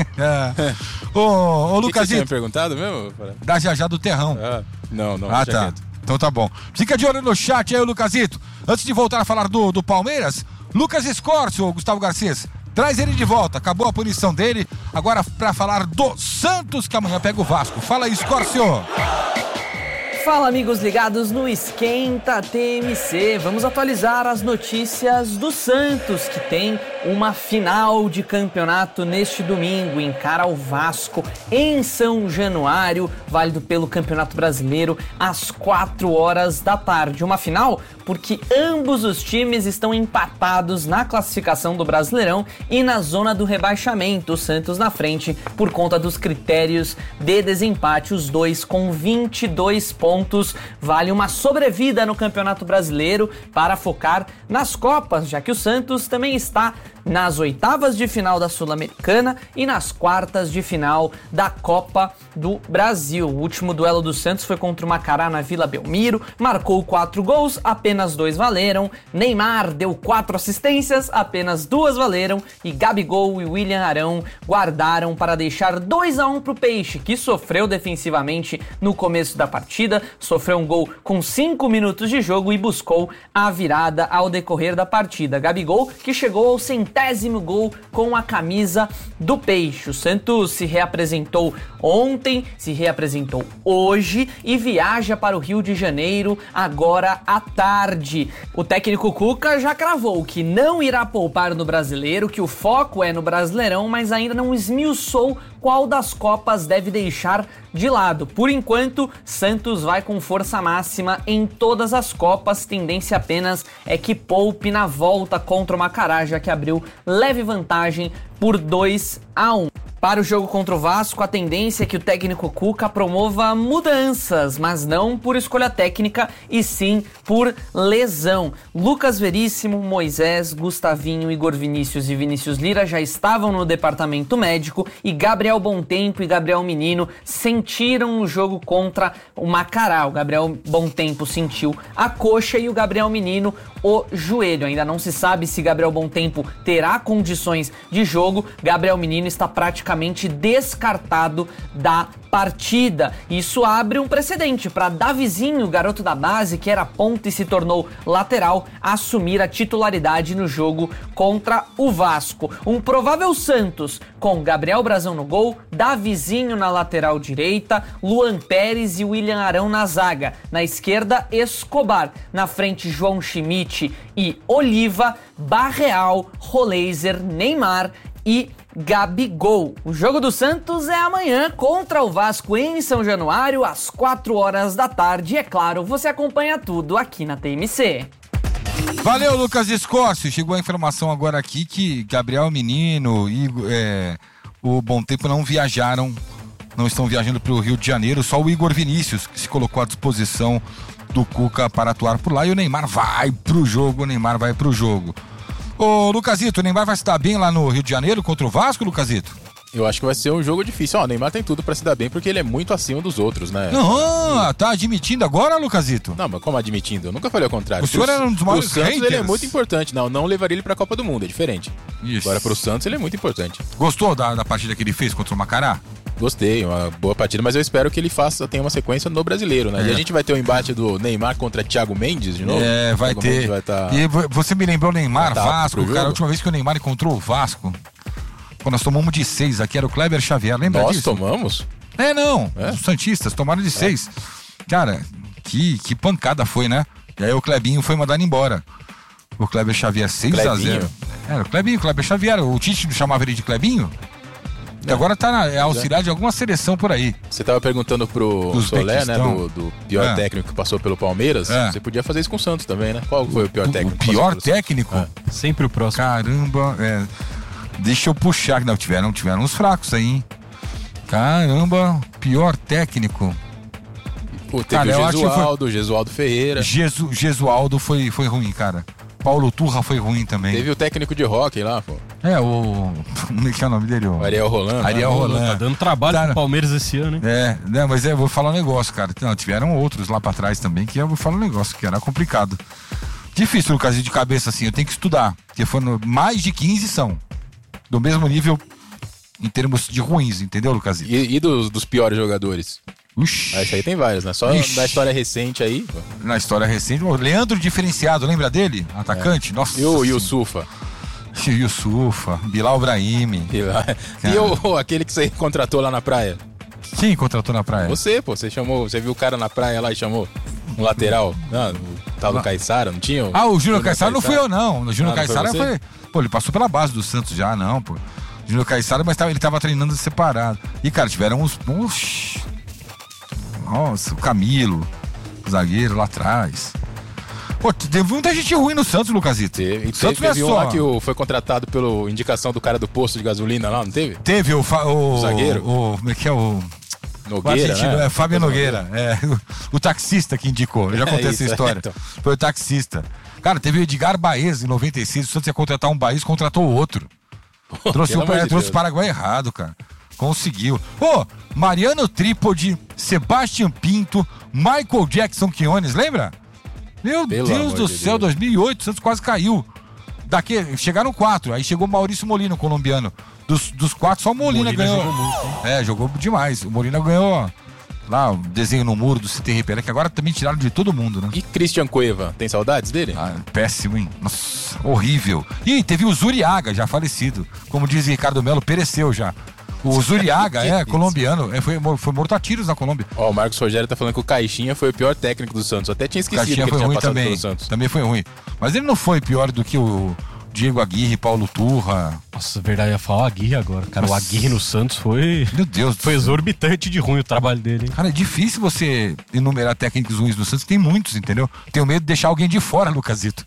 É. Ô, ô O que que você tinha me Lucasito, perguntado mesmo? Pará? da Jajá do Terrão. Ah, não, não, Ah, deixa tá. quieto. Então tá bom. Fica de olho no chat aí, Lucasito. Antes de voltar a falar do, do Palmeiras, Lucas Escorcio, Gustavo Garcês, traz ele de volta. Acabou a punição dele. Agora pra falar do Santos, que amanhã pega o Vasco. Fala aí, Escorcio. Fala, amigos ligados no Esquenta T M C. Vamos atualizar as notícias do Santos, que tem uma final de campeonato neste domingo. Encara o Vasco em São Januário, válido pelo Campeonato Brasileiro, às quatro horas da tarde. Uma final porque ambos os times estão empatados na classificação do Brasileirão e na zona do rebaixamento. O Santos na frente por conta dos critérios de desempate, os dois com vinte e dois pontos. Vale uma sobrevida no Campeonato Brasileiro para focar nas Copas, já que o Santos também está nas oitavas de final da Sul-Americana e nas quartas de final da Copa do Brasil. O último duelo do Santos foi contra o Macará na Vila Belmiro, marcou quatro gols, apenas dois valeram. Neymar deu quatro assistências, apenas duas valeram, e Gabigol e William Arão guardaram para deixar dois a um para o Peixe, que sofreu defensivamente no começo da partida, sofreu um gol com cinco minutos de jogo e buscou a virada ao decorrer da partida. Gabigol, que chegou ao centésimo gol com a camisa do Peixe. O Santos se reapresentou ontem, se reapresentou hoje e viaja para o Rio de Janeiro agora à tarde. O técnico Cuca já cravou que não irá poupar no Brasileiro, que o foco é no Brasileirão, mas ainda não esmiuçou qual das Copas deve deixar de lado. Por enquanto, Santos vai com força máxima em todas as Copas, tendência apenas é que poupe na volta contra o Macará, já que abriu leve vantagem por dois a um. Para o jogo contra o Vasco, a tendência é que o técnico Cuca promova mudanças, mas não por escolha técnica e sim por lesão. Lucas Veríssimo, Moisés, Gustavinho, Igor Vinícius e Vinícius Lira já estavam no departamento médico e Gabriel Bontempo e Gabriel Menino sentiram o jogo contra o Macará. O Gabriel Bontempo sentiu a coxa e o Gabriel Menino o joelho. Ainda não se sabe se Gabriel Bontempo terá condições de jogo. Gabriel Menino está praticamente descartado da partida. Isso abre um precedente para Davizinho, garoto da base, que era ponta e se tornou lateral, assumir a titularidade no jogo contra o Vasco. Um provável Santos com Gabriel Brazão no gol, Davizinho na lateral direita, Luan Pérez e William Arão na zaga. Na esquerda, Escobar. Na frente, João Schmidt e Oliva, Barreal, Roleiser, Neymar e Gabigol. O jogo do Santos é amanhã contra o Vasco em São Januário, às quatro horas da tarde. E é claro, você acompanha tudo aqui na T M C. Valeu, Lucas Escorcio. Chegou a informação agora aqui que Gabriel Menino e é, o Bontempo não viajaram, não estão viajando para o Rio de Janeiro. Só o Igor Vinícius, que se colocou à disposição do Cuca para atuar por lá. E o Neymar vai pro jogo, o Neymar vai pro jogo. Ô, Lucasito, o Neymar vai se dar bem lá no Rio de Janeiro contra o Vasco, Lucasito? Eu acho que vai ser um jogo difícil. Ó, o Neymar tem tudo pra se dar bem porque ele é muito acima dos outros, né? Não, tá admitindo agora, Lucasito? Não, mas como admitindo? Eu nunca falei ao contrário. O senhor era um dos maiores haters. O Santos ele é muito importante. Não, não levaria ele pra Copa do Mundo, é diferente. Isso. Agora pro Santos ele é muito importante. Gostou da, da partida que ele fez contra o Macará? Gostei, uma boa partida, mas eu espero que ele faça, tenha uma sequência no Brasileiro, né? É. E a gente vai ter o um embate do Neymar contra Thiago Mendes de novo? É, vai Thiago ter. Vai tá... E você me lembrou o Neymar, Vasco, cara, a última vez que o Neymar encontrou o Vasco, quando nós tomamos de seis aqui, era o Kleber Xavier, lembra nós disso? Nós tomamos? É, não, é? Os Santistas tomaram de seis. É. Cara, que, que pancada foi, né? E aí o Clebinho foi mandado embora. O Kleber Xavier seis a zero. Era o Clebinho, o Kleber Xavier, o Tite chamava ele de Clebinho? E agora tá na, é auxiliar de alguma seleção por aí. Você tava perguntando pro Solé, né? Do, do pior é. técnico que passou pelo Palmeiras. É. Você podia fazer isso com o Santos também, né? Qual foi o pior o, técnico? O pior técnico? É. Sempre o próximo. Caramba, é. Deixa eu puxar. Não, tiveram, tiveram uns fracos aí, hein? Caramba, pior técnico. Pô, teve cara, o Gesualdo, foi... Gesualdo Ferreira. Gesu, Gesualdo foi, foi ruim, cara. Paulo Turra foi ruim também. Teve o técnico de hockey lá, pô. É, o... Como é que é o nome dele? O Ariel Roland. Ariel né? Roland. Tá dando trabalho tá, pro Palmeiras esse ano, hein? É, né, mas é, eu vou falar um negócio, cara. Não, tiveram outros lá pra trás também, que eu vou falar um negócio, que era complicado. Difícil, Lucas, de cabeça assim, eu tenho que estudar. Porque foram mais de quinze são. Do mesmo nível em termos de ruins, entendeu, Lucas? E, e dos, dos piores jogadores? Uxi. Esse aí tem vários, né? Só Ixi. da história recente aí. Na história recente, o Leandro Diferenciado, lembra dele? Atacante? É. Nossa. E o Yusufa? Yusufa, Bilal Brahimi. Bilal. E o, aquele que você contratou lá na praia? Quem contratou na praia? Você, pô. Você chamou, você viu o cara na praia lá e chamou um lateral? Não, o tal do Caissara, não tinha? Ah, o Júnior Caissara não fui eu, não. O Júnior ah, Caissara foi, foi... Pô, ele passou pela base do Santos já, não, pô. O Júnior Caissara, mas tava, ele tava treinando separado. E, cara, tiveram uns... uns... Nossa, o Camilo, o zagueiro lá atrás. Pô, teve muita gente ruim no Santos, Lucasito. Teve. E o Santos teve, teve não é um só... lá que o, foi contratado pela indicação do cara do posto de gasolina lá, não teve? Teve o... Fa... o, o zagueiro. O, como é que é o... Nogueira, o né? É, Fábio Nogueira. É, o, o taxista que indicou. Eu já contei é isso, essa história. É, então. Foi o taxista. Cara, teve o Edgar Baez em noventa e seis. O Santos ia contratar um Baez, contratou outro. Pô, trouxe o, de trouxe o Paraguai errado, cara. Conseguiu. Pô, Mariano Trípode, Sebastião Pinto, Michael Jackson Quinones, lembra? Meu Pelo Deus do de céu, Deus. dois mil e oito, o Santos quase caiu. Daqui, chegaram quatro, aí chegou Maurício Molina, colombiano. Dos, dos quatro, só o Molina, Molina ganhou. Jogou muito, é, jogou demais. O Molina ganhou lá o desenho no muro do C T R P, que agora também tiraram de todo mundo, né? E Christian Cueva, tem saudades dele? Ah, péssimo, hein? Nossa, horrível. E teve o Zuriaga, já falecido. Como diz Ricardo Melo, pereceu já. O Zuriaga, é, colombiano, é, foi, foi morto a tiros na Colômbia. Ó, o Marcos Rogério tá falando que o Caixinha foi o pior técnico do Santos. Eu até tinha esquecido Caixinha que ele foi tinha ruim passado também, pelo Santos. Também foi ruim. Mas ele não foi pior do que o Diego Aguirre, Paulo Turra. Nossa, verdade, eu ia falar o Aguirre agora. Cara, Nossa. O Aguirre no Santos foi... Meu Deus. Foi exorbitante de ruim o trabalho dele, hein? Cara, é difícil você enumerar técnicos ruins no Santos. Tem muitos, entendeu? Tenho medo de deixar alguém de fora, Lucasito.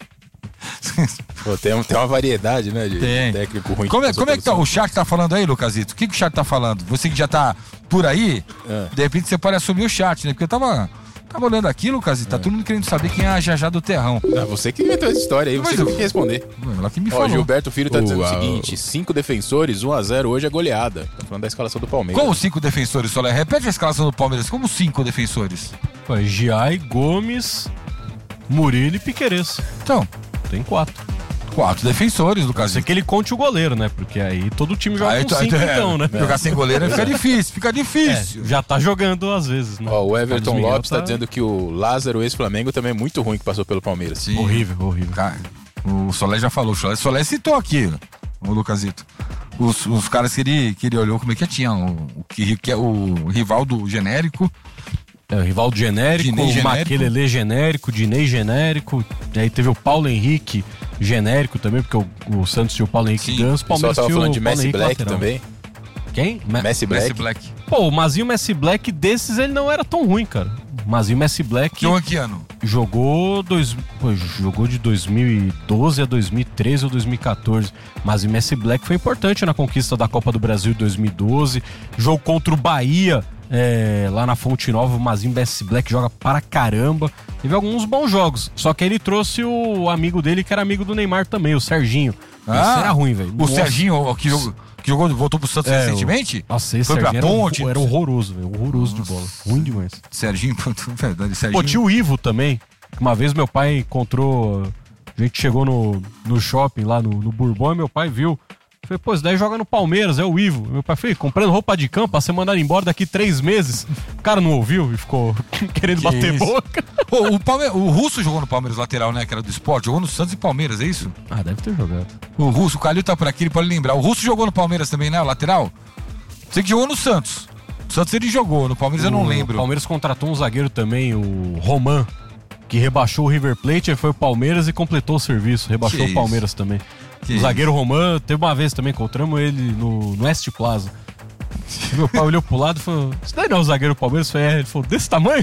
Pô, tem, tem uma variedade, né, de tem. técnico ruim. Como é, como é que tá? O chat tá falando aí, Lucasito? O que, que o chat tá falando? Você que já tá por aí, é. de repente você pode assumir o chat, né? Porque eu tava, tava olhando aqui, Lucasito, tá é. todo mundo querendo saber quem é a Jajá do Terrão. É você que inventou essa história aí, você que tem que responder. Ela que me Ó, falou. O Gilberto Filho tá dizendo uh, o seguinte, cinco defensores, um a zero hoje é goleada. Tá falando da escalação do Palmeiras. Como cinco defensores, Solé? Repete a escalação do Palmeiras. Como cinco defensores? Ué, Giai, Gomes, Murilo e Piquerez. Então... Tem quatro. Quatro defensores, Lucas. Você que ele conte o goleiro, né? Porque aí todo time joga aí, com cinco, é, então, né? Jogar sem goleiro fica difícil, fica difícil. É, já tá jogando às vezes, né? Ó, o Everton Lopes tá... tá dizendo que o Lázaro, ex-Flamengo, também é muito ruim que passou pelo Palmeiras. Sim. Horrível, horrível. Cara, o Solé já falou, o Solé, Solé citou aqui, o Lucasito. Os, os caras que ele, que ele olhou como é que tinha. O, o, que, o rival do genérico. É, o rival do genérico, o Maquelele genérico, Dinei genérico, e aí teve o Paulo Henrique genérico também, porque o, o Santos tinha o Paulo Henrique Ganso, o Palmeiras tava falando de Messi Black lateral. Também. Quem? Me Messi Black. Messi Black. Pô, o Mazinho Messi Black desses ele não era tão ruim, cara. O Mazinho Messi Black... Jogou que ano? Jogou, dois, pô, jogou de dois mil e doze a dois mil e treze ou dois mil e catorze. Mazinho Messi Black foi importante na conquista da Copa do Brasil de dois mil e doze. Jogo contra o Bahia... É, lá na Fonte Nova, o Mazinho Messi Black joga para caramba. Teve alguns bons jogos. Só que ele trouxe o amigo dele, que era amigo do Neymar também, o Serginho. Ah, esse era ruim, velho. O Nossa. Serginho, que jogou, que jogou, voltou pro Santos é, recentemente? O... Nossa, esse foi Serginho pra ponte. Era, era horroroso, velho. Horroroso Nossa. de bola. Ruim demais. Serginho, verdade, Serginho. Pô, tinha o Ivo também. Uma vez meu pai encontrou. A gente chegou no, no shopping lá no, no Bourbon e meu pai viu. Falei, pô, esse daí joga no Palmeiras, é o Ivo. Meu pai foi comprando roupa de campo pra ser mandado embora daqui três meses. O cara não ouviu e ficou querendo que bater isso? boca. Pô, o, Palme... o Russo jogou no Palmeiras lateral, né? Que era do esporte. Jogou no Santos e Palmeiras, é isso? Ah, deve ter jogado. O Russo, o Calil tá por aqui, ele pode lembrar. O Russo jogou no Palmeiras também, né? O lateral? Sei que jogou no Santos. O Santos ele jogou, no Palmeiras o... eu não lembro. O Palmeiras contratou um zagueiro também, o Roman, que rebaixou o River Plate, aí foi o Palmeiras e completou o serviço. Rebaixou que o Palmeiras isso? também. Que o zagueiro Roman, teve uma vez também, encontramos ele no, no West Plaza. Meu pai olhou pro lado e falou: isso daí não é o zagueiro do Palmeiras? Foi, é. Ele falou: desse tamanho?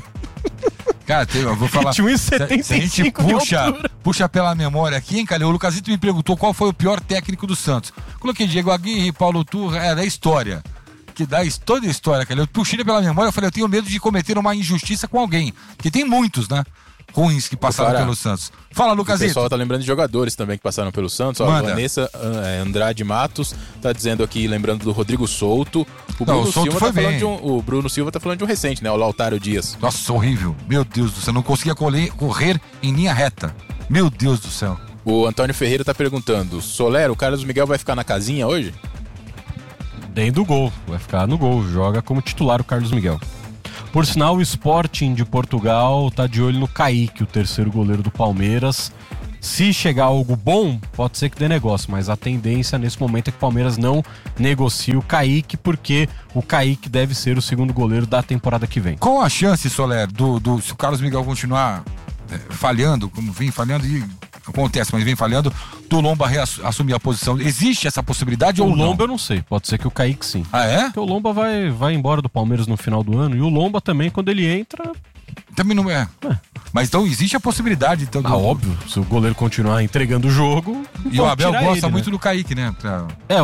Cara, eu vou falar. Tinha um metro e setenta e cinco se a gente puxa, puxa pela memória aqui, hein, cara? O Lucasito me perguntou qual foi o pior técnico do Santos. Coloquei Diego Aguirre, Paulo Turra, é da história. Que dá toda a história, cara. Eu puxei pela memória, eu falei: eu tenho medo de cometer uma injustiça com alguém. Porque tem muitos, né? Ruins que passaram Cara, pelo Santos. Fala, Lucasito. O pessoal tá lembrando de jogadores também que passaram pelo Santos. Ó, a Vanessa Andrade Matos tá dizendo aqui, lembrando do Rodrigo Souto. O Bruno, Não, o Souto Silva, foi tá falando de um, o Bruno Silva tá falando de um recente, né? O Lautaro Dias. Nossa, horrível. Meu Deus do céu, não conseguia correr, correr em linha reta. Meu Deus do céu. O Antônio Ferreira tá perguntando: Solero, o Carlos Miguel vai ficar na casinha hoje? Dentro do gol, vai ficar no gol. Joga como titular o Carlos Miguel. Por sinal, o Sporting de Portugal tá de olho no Kaique, o terceiro goleiro do Palmeiras. Se chegar algo bom, pode ser que dê negócio, mas a tendência nesse momento é que o Palmeiras não negocie o Kaique, porque o Kaique deve ser o segundo goleiro da temporada que vem. Qual a chance, Soler, do, do, se o Carlos Miguel continuar é, falhando, como vem falhando, e acontece, mas vem falhando, do Lomba reassumir a posição? Existe essa possibilidade o ou não? O Lomba eu não sei, pode ser que o Kaique sim. Ah, é? Porque o Lomba vai, vai embora do Palmeiras no final do ano, e o Lomba também, quando ele entra... Também não é. é. Mas então existe a possibilidade. Então, ah, do... óbvio. Se o goleiro continuar entregando o jogo... E o Abel gosta ele, muito né? do Kaique, né? Pra... É,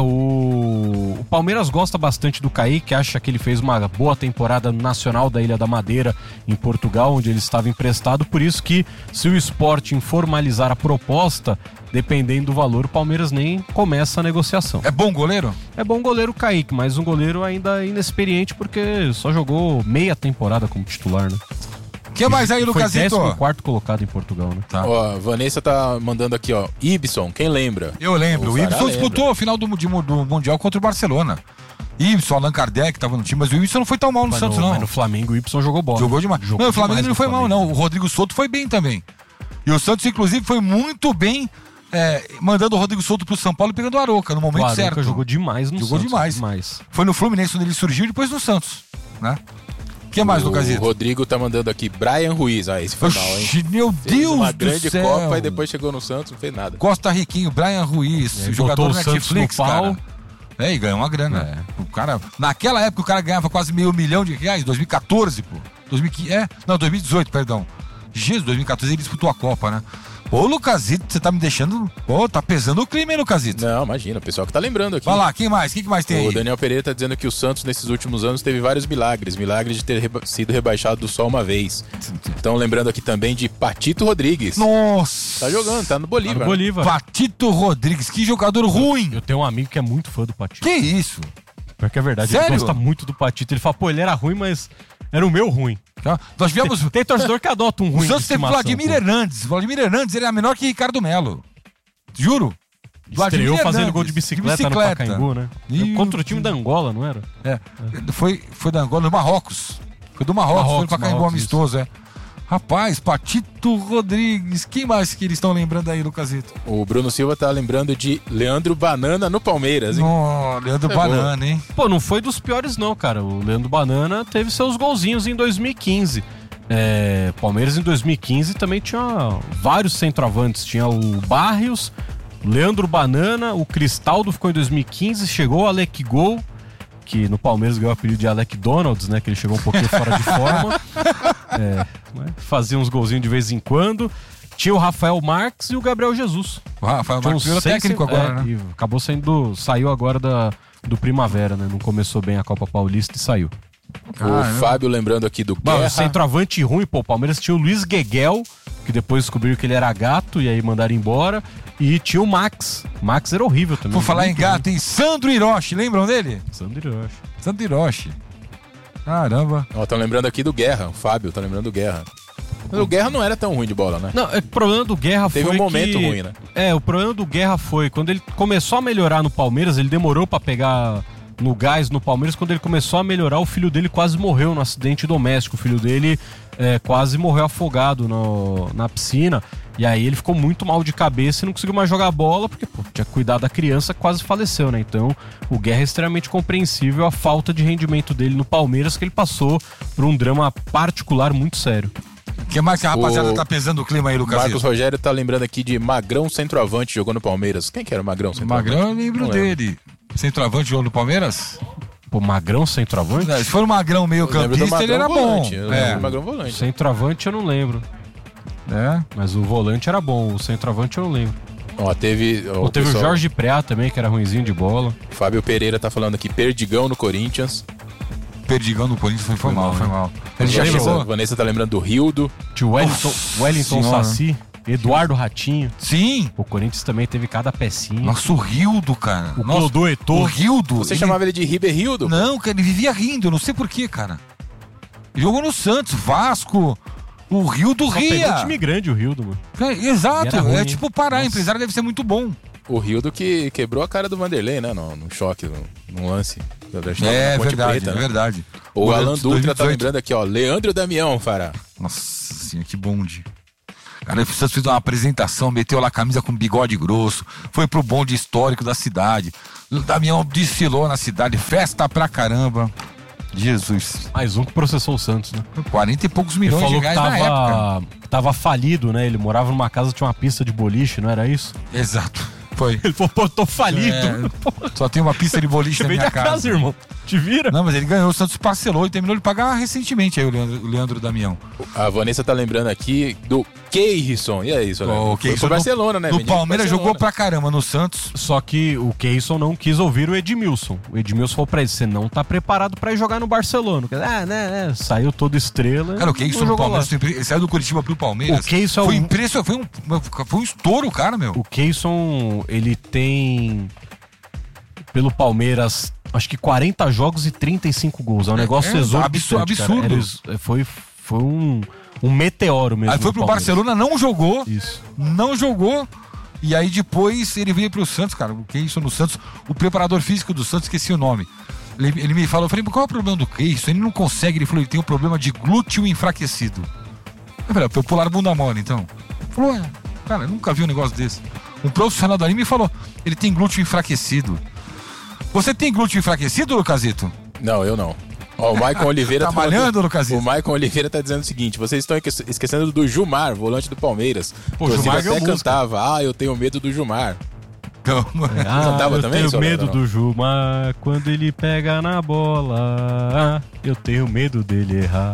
o... o Palmeiras gosta bastante do Kaique, acha que ele fez uma boa temporada nacional da Ilha da Madeira, em Portugal, onde ele estava emprestado. Por isso que, se o Sporting formalizar a proposta, dependendo do valor, o Palmeiras nem começa a negociação. É bom goleiro? É bom goleiro o Kaique, mas um goleiro ainda inexperiente, porque só jogou meia temporada como titular, né? O que mais aí, Lucasito? Foi décimo quarto colocado em Portugal, né? Tá. Ó, a Vanessa tá mandando aqui, ó. Ibson, quem lembra? Eu lembro. O, o Ibson lembra. disputou a final do, do Mundial contra o Barcelona. Ibson, Allan Kardec tava no time, mas o Ibson não foi tão mal no mas Santos, no, não. Mas no Flamengo o Ibson jogou bola. Jogou demais. Jogou não, o Flamengo demais não foi Flamengo. mal, não. O Rodrigo Souto foi bem também. E o Santos, inclusive, foi muito bem é, mandando o Rodrigo Souto pro São Paulo e pegando o Arouca no momento o Arouca certo. jogou demais no jogou Santos. Jogou demais. demais. Foi no Fluminense onde ele surgiu e depois no Santos, né? O que mais, Lucasito? O Rodrigo tá mandando aqui, Brian Ruiz. Ah, esse foi Oxi, mal, hein? Meu fez Deus uma do grande céu. Copa e depois chegou no Santos, não fez nada. Costa Riquinho, Brian Ruiz, é, jogador do Netflix, Netflix, cara. Pau. É, e ganhou uma grana. É. O cara, naquela época o cara ganhava quase meio milhão de reais, dois mil e catorze, pô. dois mil e quinze, é, não, dois mil e dezoito, perdão. Jesus, dois mil e catorze ele disputou a Copa, né? Ô, Lucasito, você tá me deixando... Ô, tá pesando o clima, hein, Lucasito? Não, imagina, o pessoal que tá lembrando aqui. Vai lá, quem mais? Quem que mais tem o aí? O Daniel Pereira tá dizendo que o Santos, nesses últimos anos, teve vários milagres. Milagres de ter reba- sido rebaixado só uma vez. Então, lembrando aqui também de Patito Rodrigues. Nossa! Tá jogando, tá no Bolívar. Tá no Bolívar. Patito Rodrigues, que jogador ruim! Eu tenho um amigo que é muito fã do Patito. Que isso? Porque é verdade, Sério? ele gosta muito do Patito. Ele fala, pô, ele era ruim, mas era o meu ruim. Nós tivemos... Tem, tem torcedor que adota um ruim. O Santos teve Vladimir pô. Hernandes. Vladimir Hernandes, ele é menor que Ricardo Melo. Juro. Estreou fazendo gol de bicicleta, de bicicleta. no Pacaembu, né? E... Contra o time da Angola, não era? É. é. Foi, foi da Angola, do Marrocos. Foi do Marrocos, Marrocos foi no Pacaembu amistoso, é. Rapaz, Patito Rodrigues. Quem mais que eles estão lembrando aí, Lucasito? O Bruno Silva tá lembrando de Leandro Banana no Palmeiras, hein? Oh, Leandro é Banana, boa. hein? Pô, não foi dos piores não, cara. O Leandro Banana teve seus golzinhos em dois mil e quinze. É, Palmeiras em dois mil e quinze também tinha vários centroavantes. Tinha o Barrios, Leandro Banana, o Cristaldo ficou em dois mil e quinze, chegou o Alec Gol, que no Palmeiras ganhou o apelido de Alec Donalds, né? Que ele chegou um pouquinho fora de forma. É, fazia uns golzinhos de vez em quando. Tinha o Rafael Marques e o Gabriel Jesus. O Rafael Marques virou técnico agora, é, né? Acabou saindo, saiu agora da, do Primavera, né? Não começou bem a Copa Paulista e saiu. O ah, Fábio lembrando aqui do Guerra. Bom, centroavante ruim, pô, o Palmeiras tinha o Luiz Gueguel, que depois descobriu que ele era gato e aí mandaram embora. E tinha o Max. Max era horrível também. Vou falar em gato, hein? Sandro Hiroshi, lembram dele? Sandro Hiroshi. Sandro Hiroshi. Caramba. Ó, tão lembrando aqui do Guerra, o Fábio tá lembrando do Guerra. Mas o Guerra não era tão ruim de bola, né? Não, o problema do Guerra Teve foi um momento que... ruim, né? É, o problema do Guerra foi quando ele começou a melhorar no Palmeiras, ele demorou pra pegar no gás no Palmeiras. Quando ele começou a melhorar, o filho dele quase morreu no acidente doméstico. O filho dele é, quase morreu afogado no, na piscina. E aí ele ficou muito mal de cabeça e não conseguiu mais jogar bola, porque pô, tinha cuidado da criança, quase faleceu, né? Então o Guerra é extremamente compreensível a falta de rendimento dele no Palmeiras, que ele passou por um drama particular muito sério. O que mais que a rapaziada o... tá pesando o clima aí, Lucas? Marcos Rogério tá lembrando aqui de Magrão centroavante, jogou no Palmeiras. Quem que era o Magrão centroavante? Magrão, eu lembro não dele. Lembro. Centroavante jogou no Palmeiras? Pô, Magrão centroavante? É, se for um Magrão meio campista, ele era volante, bom. É. Magrão volante. Centroavante eu não lembro. É. Mas o volante era bom, o centroavante eu não lembro. Ó, teve. Ó, Ou teve pessoal... o Jorge Preá também, que era ruinzinho de bola. Fábio Pereira tá falando aqui, Perdigão no Corinthians. Perdigão no Corinthians foi, foi, foi mal, foi mal. Ele já chegou. Vanessa tá lembrando do Rildo. Tio Wellington, Wellington Saci, Eduardo Ratinho. Sim. O Corinthians também teve cada pecinha. Nossa, o Rildo, cara. O Clodô Eto'o. O Rildo. Você ele... chamava ele de Riber Rildo? Não, cara, ele vivia rindo, eu não sei porquê, cara. Jogou no Santos, Vasco. O Rio do Ria. É um time grande, o Rio do, mano. É, exato, é ruim, tipo Pará, o empresário deve ser muito bom. O Rildo que quebrou a cara do Vanderlei, né? No, no choque, no, no lance. É verdade, Preta, é né? verdade. O, o Alan Dutra tá lembrando aqui, ó. Leandro Damião, Fará. Nossa senhora, que bonde. Cara, o Santos fez uma apresentação, meteu lá a camisa com bigode grosso, foi pro bonde histórico da cidade. O Damião desfilou na cidade, festa pra caramba. Jesus. Mais um que processou o Santos, né? quarenta e poucos milhões de reais tava, na época. Tava falido, né? Ele morava numa casa, tinha uma pista de boliche, não era isso? Exato. Foi. Ele falou, pô, tô falido. É, só tem uma pista de boliche na minha da casa. casa, irmão. Te vira? Não, mas ele ganhou, o Santos parcelou e terminou de pagar recentemente aí o Leandro, o Leandro Damião. A Vanessa tá lembrando aqui do Keirson. E é isso, né? O Keirson pro Barcelona, no, né? No Palmeiras jogou pra caramba, no Santos. Só que o Keirson não quis ouvir o Edmilson. O Edmilson falou pra ele, você não tá preparado pra ir jogar no Barcelona. Ah, né, né. Saiu todo estrela. Cara, o Keirson no Palmeiras, ele saiu do Curitiba pro Palmeiras. O Keirson foi é um... impressionante, foi um, foi um estouro, cara, meu. O Keirson, ele tem... Pelo Palmeiras... Acho que quarenta jogos e trinta e cinco gols. É um negócio é, exorbitante, absurdo. Era, foi, foi um, um meteoro mesmo. Aí foi pro Palmeiras. Barcelona, não jogou. Isso. Não jogou. E aí depois ele veio pro Santos, cara. O Keirson no Santos. O preparador físico do Santos, esqueci o nome. Ele, ele me falou, eu falei, qual é o problema do Keirson? Ele não consegue, ele falou, ele tem um problema de glúteo enfraquecido. Eu falei, eu pular bunda mole, então. Ele falou, é, cara, eu nunca vi um negócio desse. Um profissional dali me falou, ele tem glúteo enfraquecido. Você tem glúteo enfraquecido, Lucasito? Não, eu não. Ó, o Maicon Oliveira tá malhando, falando... Lucasito? O Maicon Oliveira tá dizendo o seguinte: vocês estão esquecendo do Gilmar, volante do Palmeiras. Pô, o Gilmar até cantava, ah, eu tenho medo do Gilmar. Então, é, ah, cantava eu também, tenho medo do Gilmar quando ele pega na bola. Ah, eu tenho medo dele errar.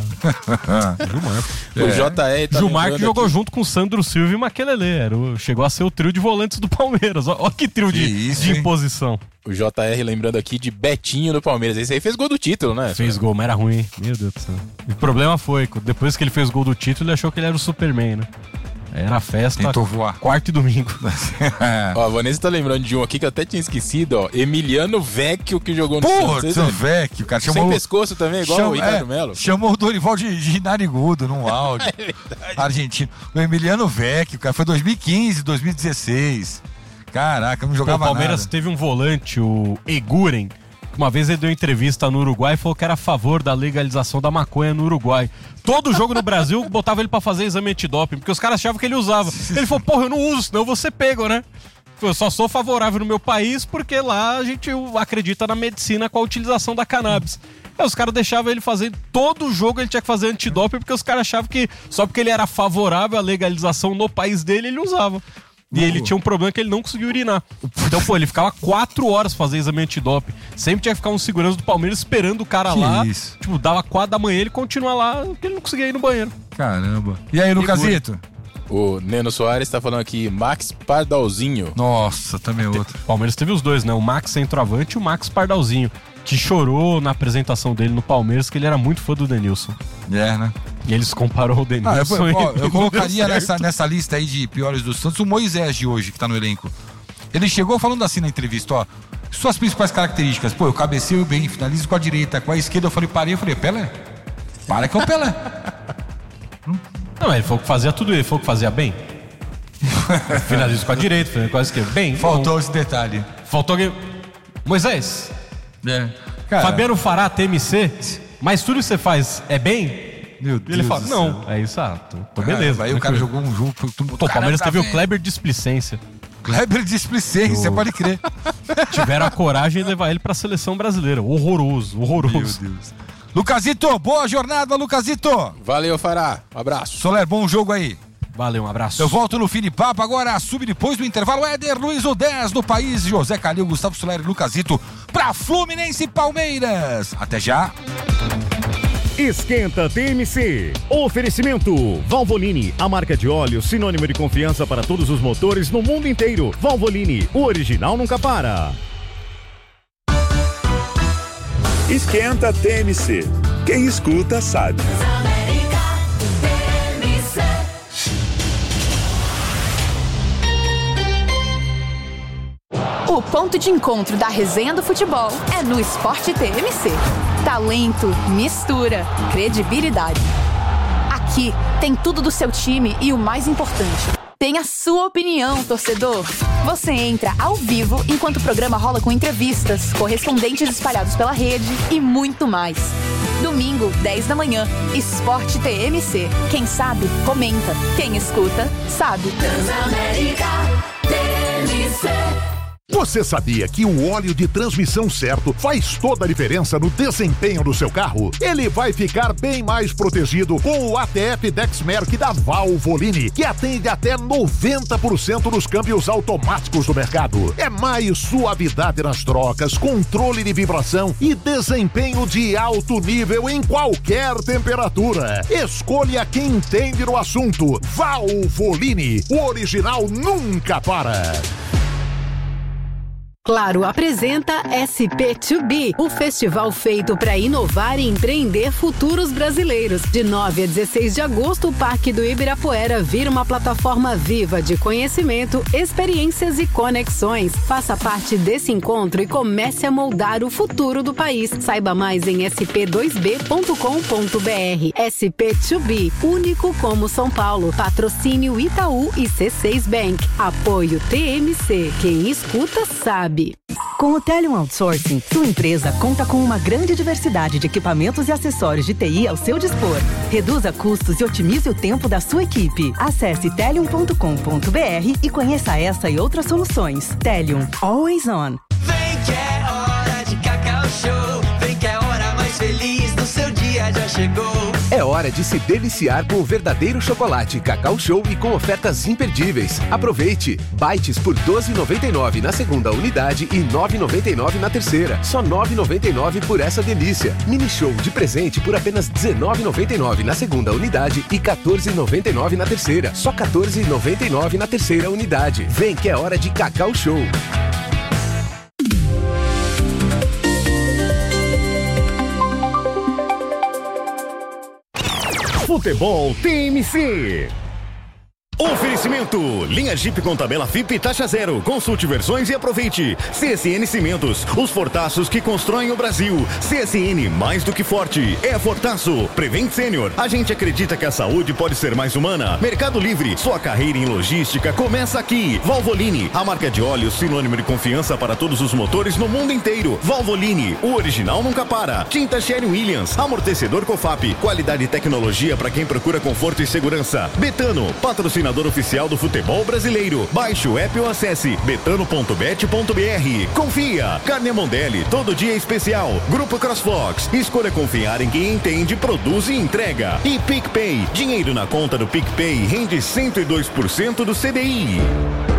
Gilmar. É. O J R tá Gilmar que jogou aqui. junto com Sandro Silva e Maquelele. Era o, chegou a ser o trio de volantes do Palmeiras. Olha que trio que de, isso, de imposição. O J R lembrando aqui de Betinho do Palmeiras. Esse aí fez gol do título, né? Fez gol, mas era ruim, hein? Meu Deus do céu. O problema foi, depois que ele fez gol do título, ele achou que ele era o Superman, né? Era festa, tentou voar. Quarto e domingo. Ó, a Vanessa tá lembrando de um aqui que eu até tinha esquecido, ó. Emiliano Vecchio, que jogou no Santos. Putz, o Vecchio, cara. Chamou... Sem pescoço também, igual Cham... o Ricardo é, Melo. Chamou o Dorival de, de narigudo num áudio. É argentino. O Emiliano Vecchio, cara, foi dois mil e quinze, dois mil e dezesseis. Caraca, não jogava nada. O Palmeiras nada. Teve um volante, o Eguren. Uma vez ele deu entrevista no Uruguai e falou que era a favor da legalização da maconha no Uruguai. Todo jogo no Brasil botava ele pra fazer exame antidoping, porque os caras achavam que ele usava. Ele falou, porra, eu não uso, senão eu vou ser pego, né? Eu só sou favorável no meu país porque lá a gente acredita na medicina com a utilização da cannabis. Aí os caras deixavam ele fazer, todo jogo ele tinha que fazer antidoping, porque os caras achavam que só porque ele era favorável à legalização no país dele, ele usava. E ele tinha um problema que ele não conseguia urinar. Então, pô, ele ficava quatro horas fazer exame antidoping. Sempre tinha que ficar um segurança do Palmeiras esperando o cara que lá. Isso? Tipo, dava quatro da manhã e ele continua lá, porque ele não conseguia ir no banheiro. Caramba. E aí, Lucasito? O Neno Soares tá falando aqui, Max Pardalzinho. Nossa, também outro. O Palmeiras teve os dois, né? O Max centroavante e o Max Pardalzinho, que chorou na apresentação dele no Palmeiras, que ele era muito fã do Denilson. É, né? E eles compararam o Denilson. Ah, eu, ó, eu colocaria nessa, nessa lista aí de piores do Santos o Moisés de hoje, que tá no elenco. Ele chegou falando assim na entrevista, ó. Suas principais características. Pô, eu cabeceio bem, finalizo com a direita, com a esquerda eu falei, parei, eu falei, Pelé? Para que é o Pelé. hum. Não, ele falou que fazia tudo, ele falou que fazia bem. Finalizo com a direita, finalizo com a esquerda. Bem. Faltou bom. esse detalhe. Faltou alguém. Moisés. É. Cara, Fabiano Fará, T M C, mas tudo que você faz é bem? Meu Deus. E ele fala, do não, céu. é isso, ah, tô, tô beleza. Aí o cara jogou um jogo. Pô, o Palmeiras teve bem. O Kleber Displicência. Kleber Displicência, pode crer. Tiveram a coragem de levar ele pra seleção brasileira. Horroroso, horroroso. Meu Deus. Lucasito, boa jornada, Lucasito. Valeu, Fará. Um abraço. Soler, bom jogo aí. Valeu, um abraço. Eu volto no Fini Papo agora, sub depois do intervalo. Éder Luiz, o dez do país, José Calil, Gustavo Soler e Lucasito pra Fluminense e Palmeiras. Até já. Esquenta T M C. Oferecimento Valvoline, a marca de óleo sinônimo de confiança para todos os motores no mundo inteiro. Valvoline, o original nunca para. Esquenta T M C. Quem escuta sabe. O ponto de encontro da resenha do futebol é no Esporte T M C. Talento, mistura, credibilidade. Aqui tem tudo do seu time e o mais importante, T tem a sua opinião, torcedor. Você entra ao vivo enquanto o programa rola com entrevistas, correspondentes espalhados pela rede e muito mais. Domingo, dez da manhã, Esporte T M C. Quem sabe, comenta. Quem escuta, sabe. Transamérica T M C. Você sabia que o óleo de transmissão certo faz toda a diferença no desempenho do seu carro? Ele vai ficar bem mais protegido com o A T F Dexmerc da Valvoline, que atende até noventa por cento dos câmbios automáticos do mercado. É mais suavidade nas trocas, controle de vibração e desempenho de alto nível em qualquer temperatura. Escolha quem entende no assunto. Valvoline, o original nunca para. Claro apresenta S P dois B, o festival feito para inovar e empreender futuros brasileiros. De nove a dezesseis de agosto, o Parque do Ibirapuera vira uma plataforma viva de conhecimento, experiências e conexões. Faça parte desse encontro e comece a moldar o futuro do país. Saiba mais em s p dois b ponto com ponto b r. S P dois B, único como São Paulo. Patrocínio Itaú e C seis Bank. Apoio T M C. Quem escuta sabe. Com o Telium Outsourcing, sua empresa conta com uma grande diversidade de equipamentos e acessórios de T I ao seu dispor. Reduza custos e otimize o tempo da sua equipe. Acesse telium ponto com ponto b r e conheça essa e outras soluções. Telium, always on. Vem que é hora de Cacau Show. Vem que é a hora mais feliz do seu dia já chegou. É hora de se deliciar com o verdadeiro chocolate Cacau Show e com ofertas imperdíveis. Aproveite! Bites por doze reais e noventa e nove centavos na segunda unidade e nove reais e noventa e nove centavos na terceira. Só nove reais e noventa e nove centavos por essa delícia. Mini Show de presente por apenas dezenove reais e noventa e nove centavos na segunda unidade e quatorze reais e noventa e nove centavos na terceira. Só quatorze reais e noventa e nove centavos na terceira unidade. Vem que é hora de Cacau Show. Futebol T M C. Oferecimento, linha Jeep com tabela F I P e taxa zero. Consulte versões e aproveite. C S N Cimentos, os fortaços que constroem o Brasil. C S N, mais do que forte, é Fortaço. Prevent Sênior, a gente acredita que a saúde pode ser mais humana. Mercado Livre, sua carreira em logística começa aqui. Valvoline, a marca de óleo sinônimo de confiança para todos os motores no mundo inteiro. Valvoline, o original nunca para. Tinta Sherwin-Williams, amortecedor Cofap, qualidade e tecnologia para quem procura conforto e segurança. Betano, patrocinador oficial do futebol brasileiro. Baixe o app ou acesse betano ponto bet ponto b r. Confia! Carne Mondelli, todo dia é especial. Grupo CrossFox, escolha confiar em quem entende, produz e entrega. E PicPay, dinheiro na conta do PicPay rende cento e dois por cento do C D I.